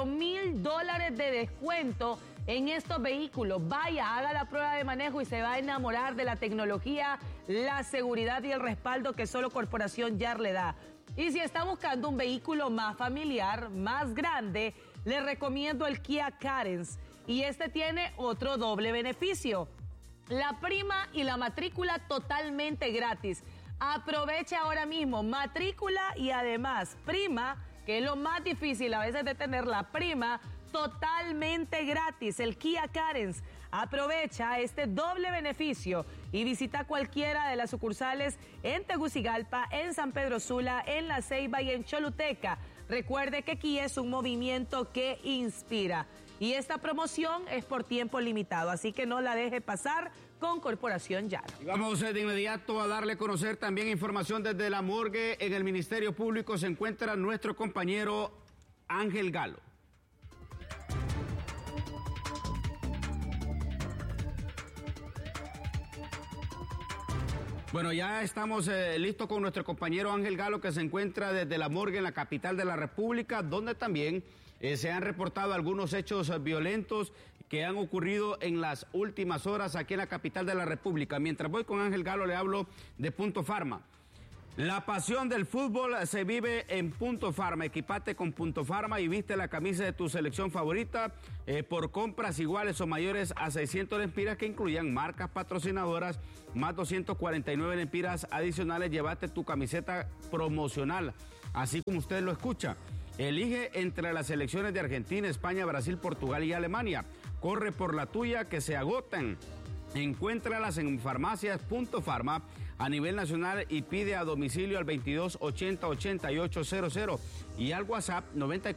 Speaker 12: $4,000 de descuento en estos vehículos. Vaya, haga la prueba de manejo y se va a enamorar de la tecnología, la seguridad y el respaldo que solo Corporación YAR le da. Y si está buscando un vehículo más familiar, más grande, le recomiendo el Kia Carens. Y este tiene otro doble beneficio. La prima y la matrícula totalmente gratis. Aproveche ahora mismo matrícula y además prima, que es lo más difícil a veces de tener la prima, totalmente gratis, el Kia Carens. Aprovecha este doble beneficio y visita cualquiera de las sucursales en Tegucigalpa, en San Pedro Sula, en La Ceiba y en Choluteca. Recuerde que Kia es un movimiento que inspira. Y esta promoción es por tiempo limitado, así que no la deje pasar con Corporación Yara.
Speaker 3: Y vamos de inmediato a darle a conocer también información desde la morgue. En el Ministerio Público se encuentra nuestro compañero Ángel Galo. Bueno, ya estamos listos con nuestro compañero Ángel Galo, que se encuentra desde la morgue en la capital de la República, donde también se han reportado algunos hechos violentos que han ocurrido en las últimas horas aquí en la capital de la República. Mientras voy con Ángel Galo, le hablo de Punto Farma. La pasión del fútbol se vive en Punto Farma. Equipate con Punto Farma y viste la camisa de tu selección favorita por compras iguales o mayores a 600 lempiras, que incluyan marcas patrocinadoras, más 249 lempiras adicionales. Llévate tu camiseta promocional, así como usted lo escucha. Elige entre las selecciones de Argentina, España, Brasil, Portugal y Alemania. Corre por la tuya, que se agotan. Encuéntralas en farmacias Punto Farma a nivel nacional y pide a domicilio al 2280-8800 y al WhatsApp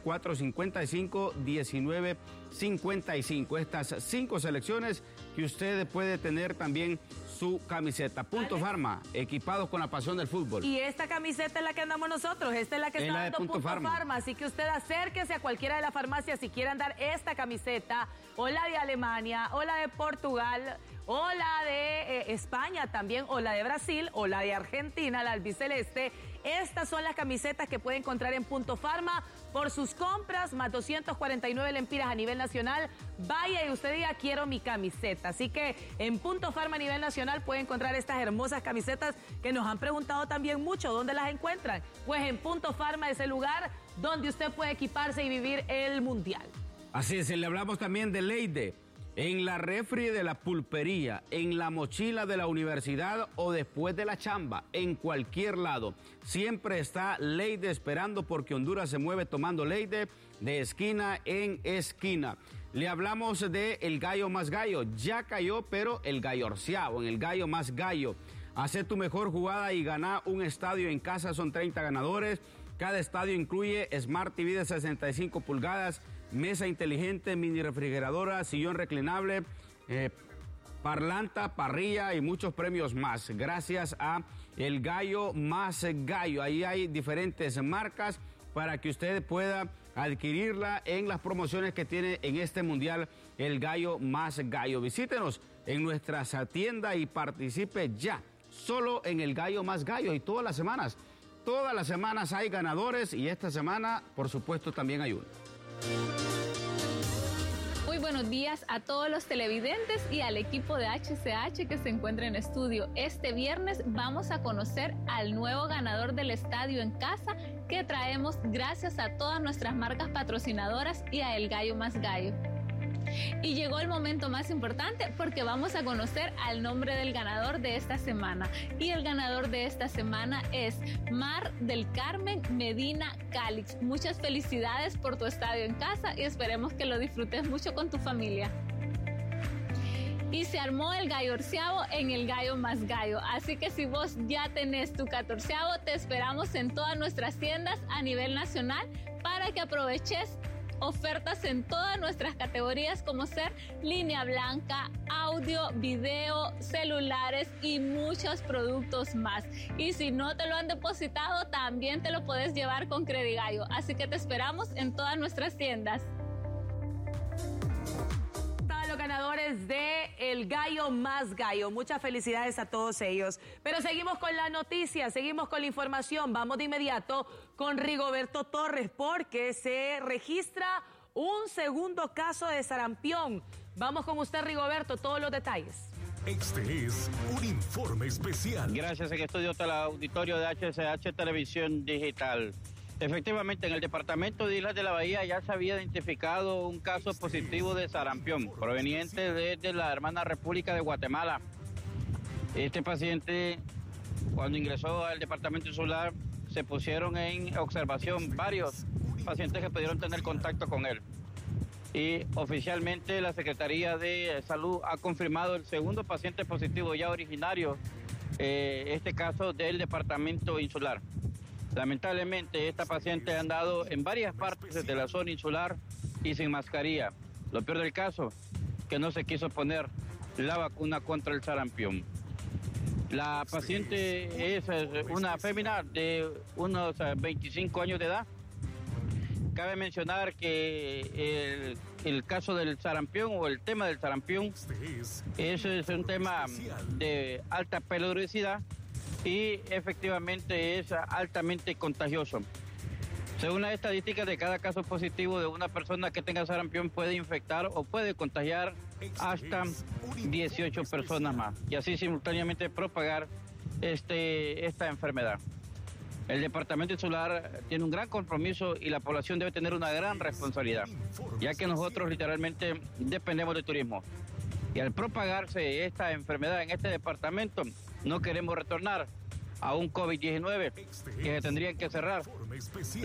Speaker 3: 9455-1955. Estas 5 selecciones que usted puede tener también su camiseta. Punto Farma, equipados con la pasión del fútbol.
Speaker 12: Y esta camiseta es la que andamos nosotros, esta es la que está dando Punto Farma. Así que usted acérquese a cualquiera de las farmacias si quiere andar esta camiseta, o la de Alemania, o la de Portugal, o la de España también, o la de Brasil, o la de Argentina, la albiceleste. Estas son las camisetas que puede encontrar en Punto Farma por sus compras, más 249 lempiras a nivel nacional. Vaya y usted diga, quiero mi camiseta. Así que en Punto Farma a nivel nacional puede encontrar estas hermosas camisetas que nos han preguntado también mucho. ¿Dónde las encuentran? Pues en Punto Farma es el lugar donde usted puede equiparse y vivir el Mundial.
Speaker 3: Así es, le hablamos también de Leide. En la refri de la pulpería, en la mochila de la universidad o después de la chamba, en cualquier lado. Siempre está Leide esperando, porque Honduras se mueve tomando Leide de esquina en esquina. Le hablamos de el gallo más gallo. Ya cayó, pero el gallorciao, en el gallo más gallo. Haz tu mejor jugada y gana un estadio en casa. Son 30 ganadores. Cada estadio incluye Smart TV de 65 pulgadas, mesa inteligente, mini refrigeradora, sillón reclinable, parlata, parrilla y muchos premios más. Gracias a el gallo más gallo. Ahí hay diferentes marcas para que usted pueda adquirirla en las promociones que tiene en este mundial el gallo más gallo. Visítenos en nuestras tiendas y participe ya. Solo en el gallo más gallo, y todas las semanas hay ganadores, y esta semana, por supuesto, también hay uno.
Speaker 17: Muy buenos días a todos los televidentes y al equipo de HCH que se encuentra en estudio. Este viernes vamos a conocer al nuevo ganador del estadio en casa que traemos gracias a todas nuestras marcas patrocinadoras y a El Gallo Más Gallo. Y llegó el momento más importante, porque vamos a conocer al nombre del ganador de esta semana. Y el ganador de esta semana es Mar del Carmen Medina Calix. Muchas felicidades por tu estadio en casa y esperemos que lo disfrutes mucho con tu familia. Y se armó el gallorciavo en el gallo más gallo. Así que si vos ya tenés tu 14avo, te esperamos en todas nuestras tiendas a nivel nacional para que aproveches ofertas en todas nuestras categorías, como ser línea blanca, audio, video, celulares y muchos productos más. Y si no te lo han depositado, también te lo puedes llevar con Credigallo. Así que te esperamos en todas nuestras tiendas.
Speaker 12: Los ganadores de El Gallo Más Gallo. Muchas felicidades a todos ellos. Pero seguimos con la noticia, seguimos con la información. Vamos de inmediato con Rigoberto Torres, porque se registra un segundo caso de sarampión. Vamos con usted, Rigoberto, todos los detalles.
Speaker 7: Este es un informe especial.
Speaker 18: Gracias, en estudio del auditorio de HCH Televisión Digital. Efectivamente, en el departamento de Islas de la Bahía ya se había identificado un caso positivo de sarampión proveniente desde la hermana República de Guatemala. Este paciente, cuando ingresó al departamento insular, se pusieron en observación varios pacientes que pudieron tener contacto con él. y oficialmente la Secretaría de Salud ha confirmado el segundo paciente positivo ya originario, este caso del departamento insular. Lamentablemente esta paciente ha andado en varias partes de la zona insular y sin mascarilla. Lo peor del caso, que no se quiso poner la vacuna contra el sarampión. La paciente es una fémina de unos 25 años de edad. Cabe mencionar que el caso del sarampión o el tema del sarampión es un tema de alta peligrosidad y efectivamente es altamente contagioso. Según las estadísticas, de cada caso positivo de una persona que tenga sarampión puede infectar o puede contagiar hasta 18 personas más y así simultáneamente propagar esta enfermedad. El departamento insular tiene un gran compromiso y la población debe tener una gran responsabilidad, ya que nosotros literalmente dependemos del turismo. Y al propagarse esta enfermedad en este departamento, no queremos retornar a un COVID-19 que se tendrían que cerrar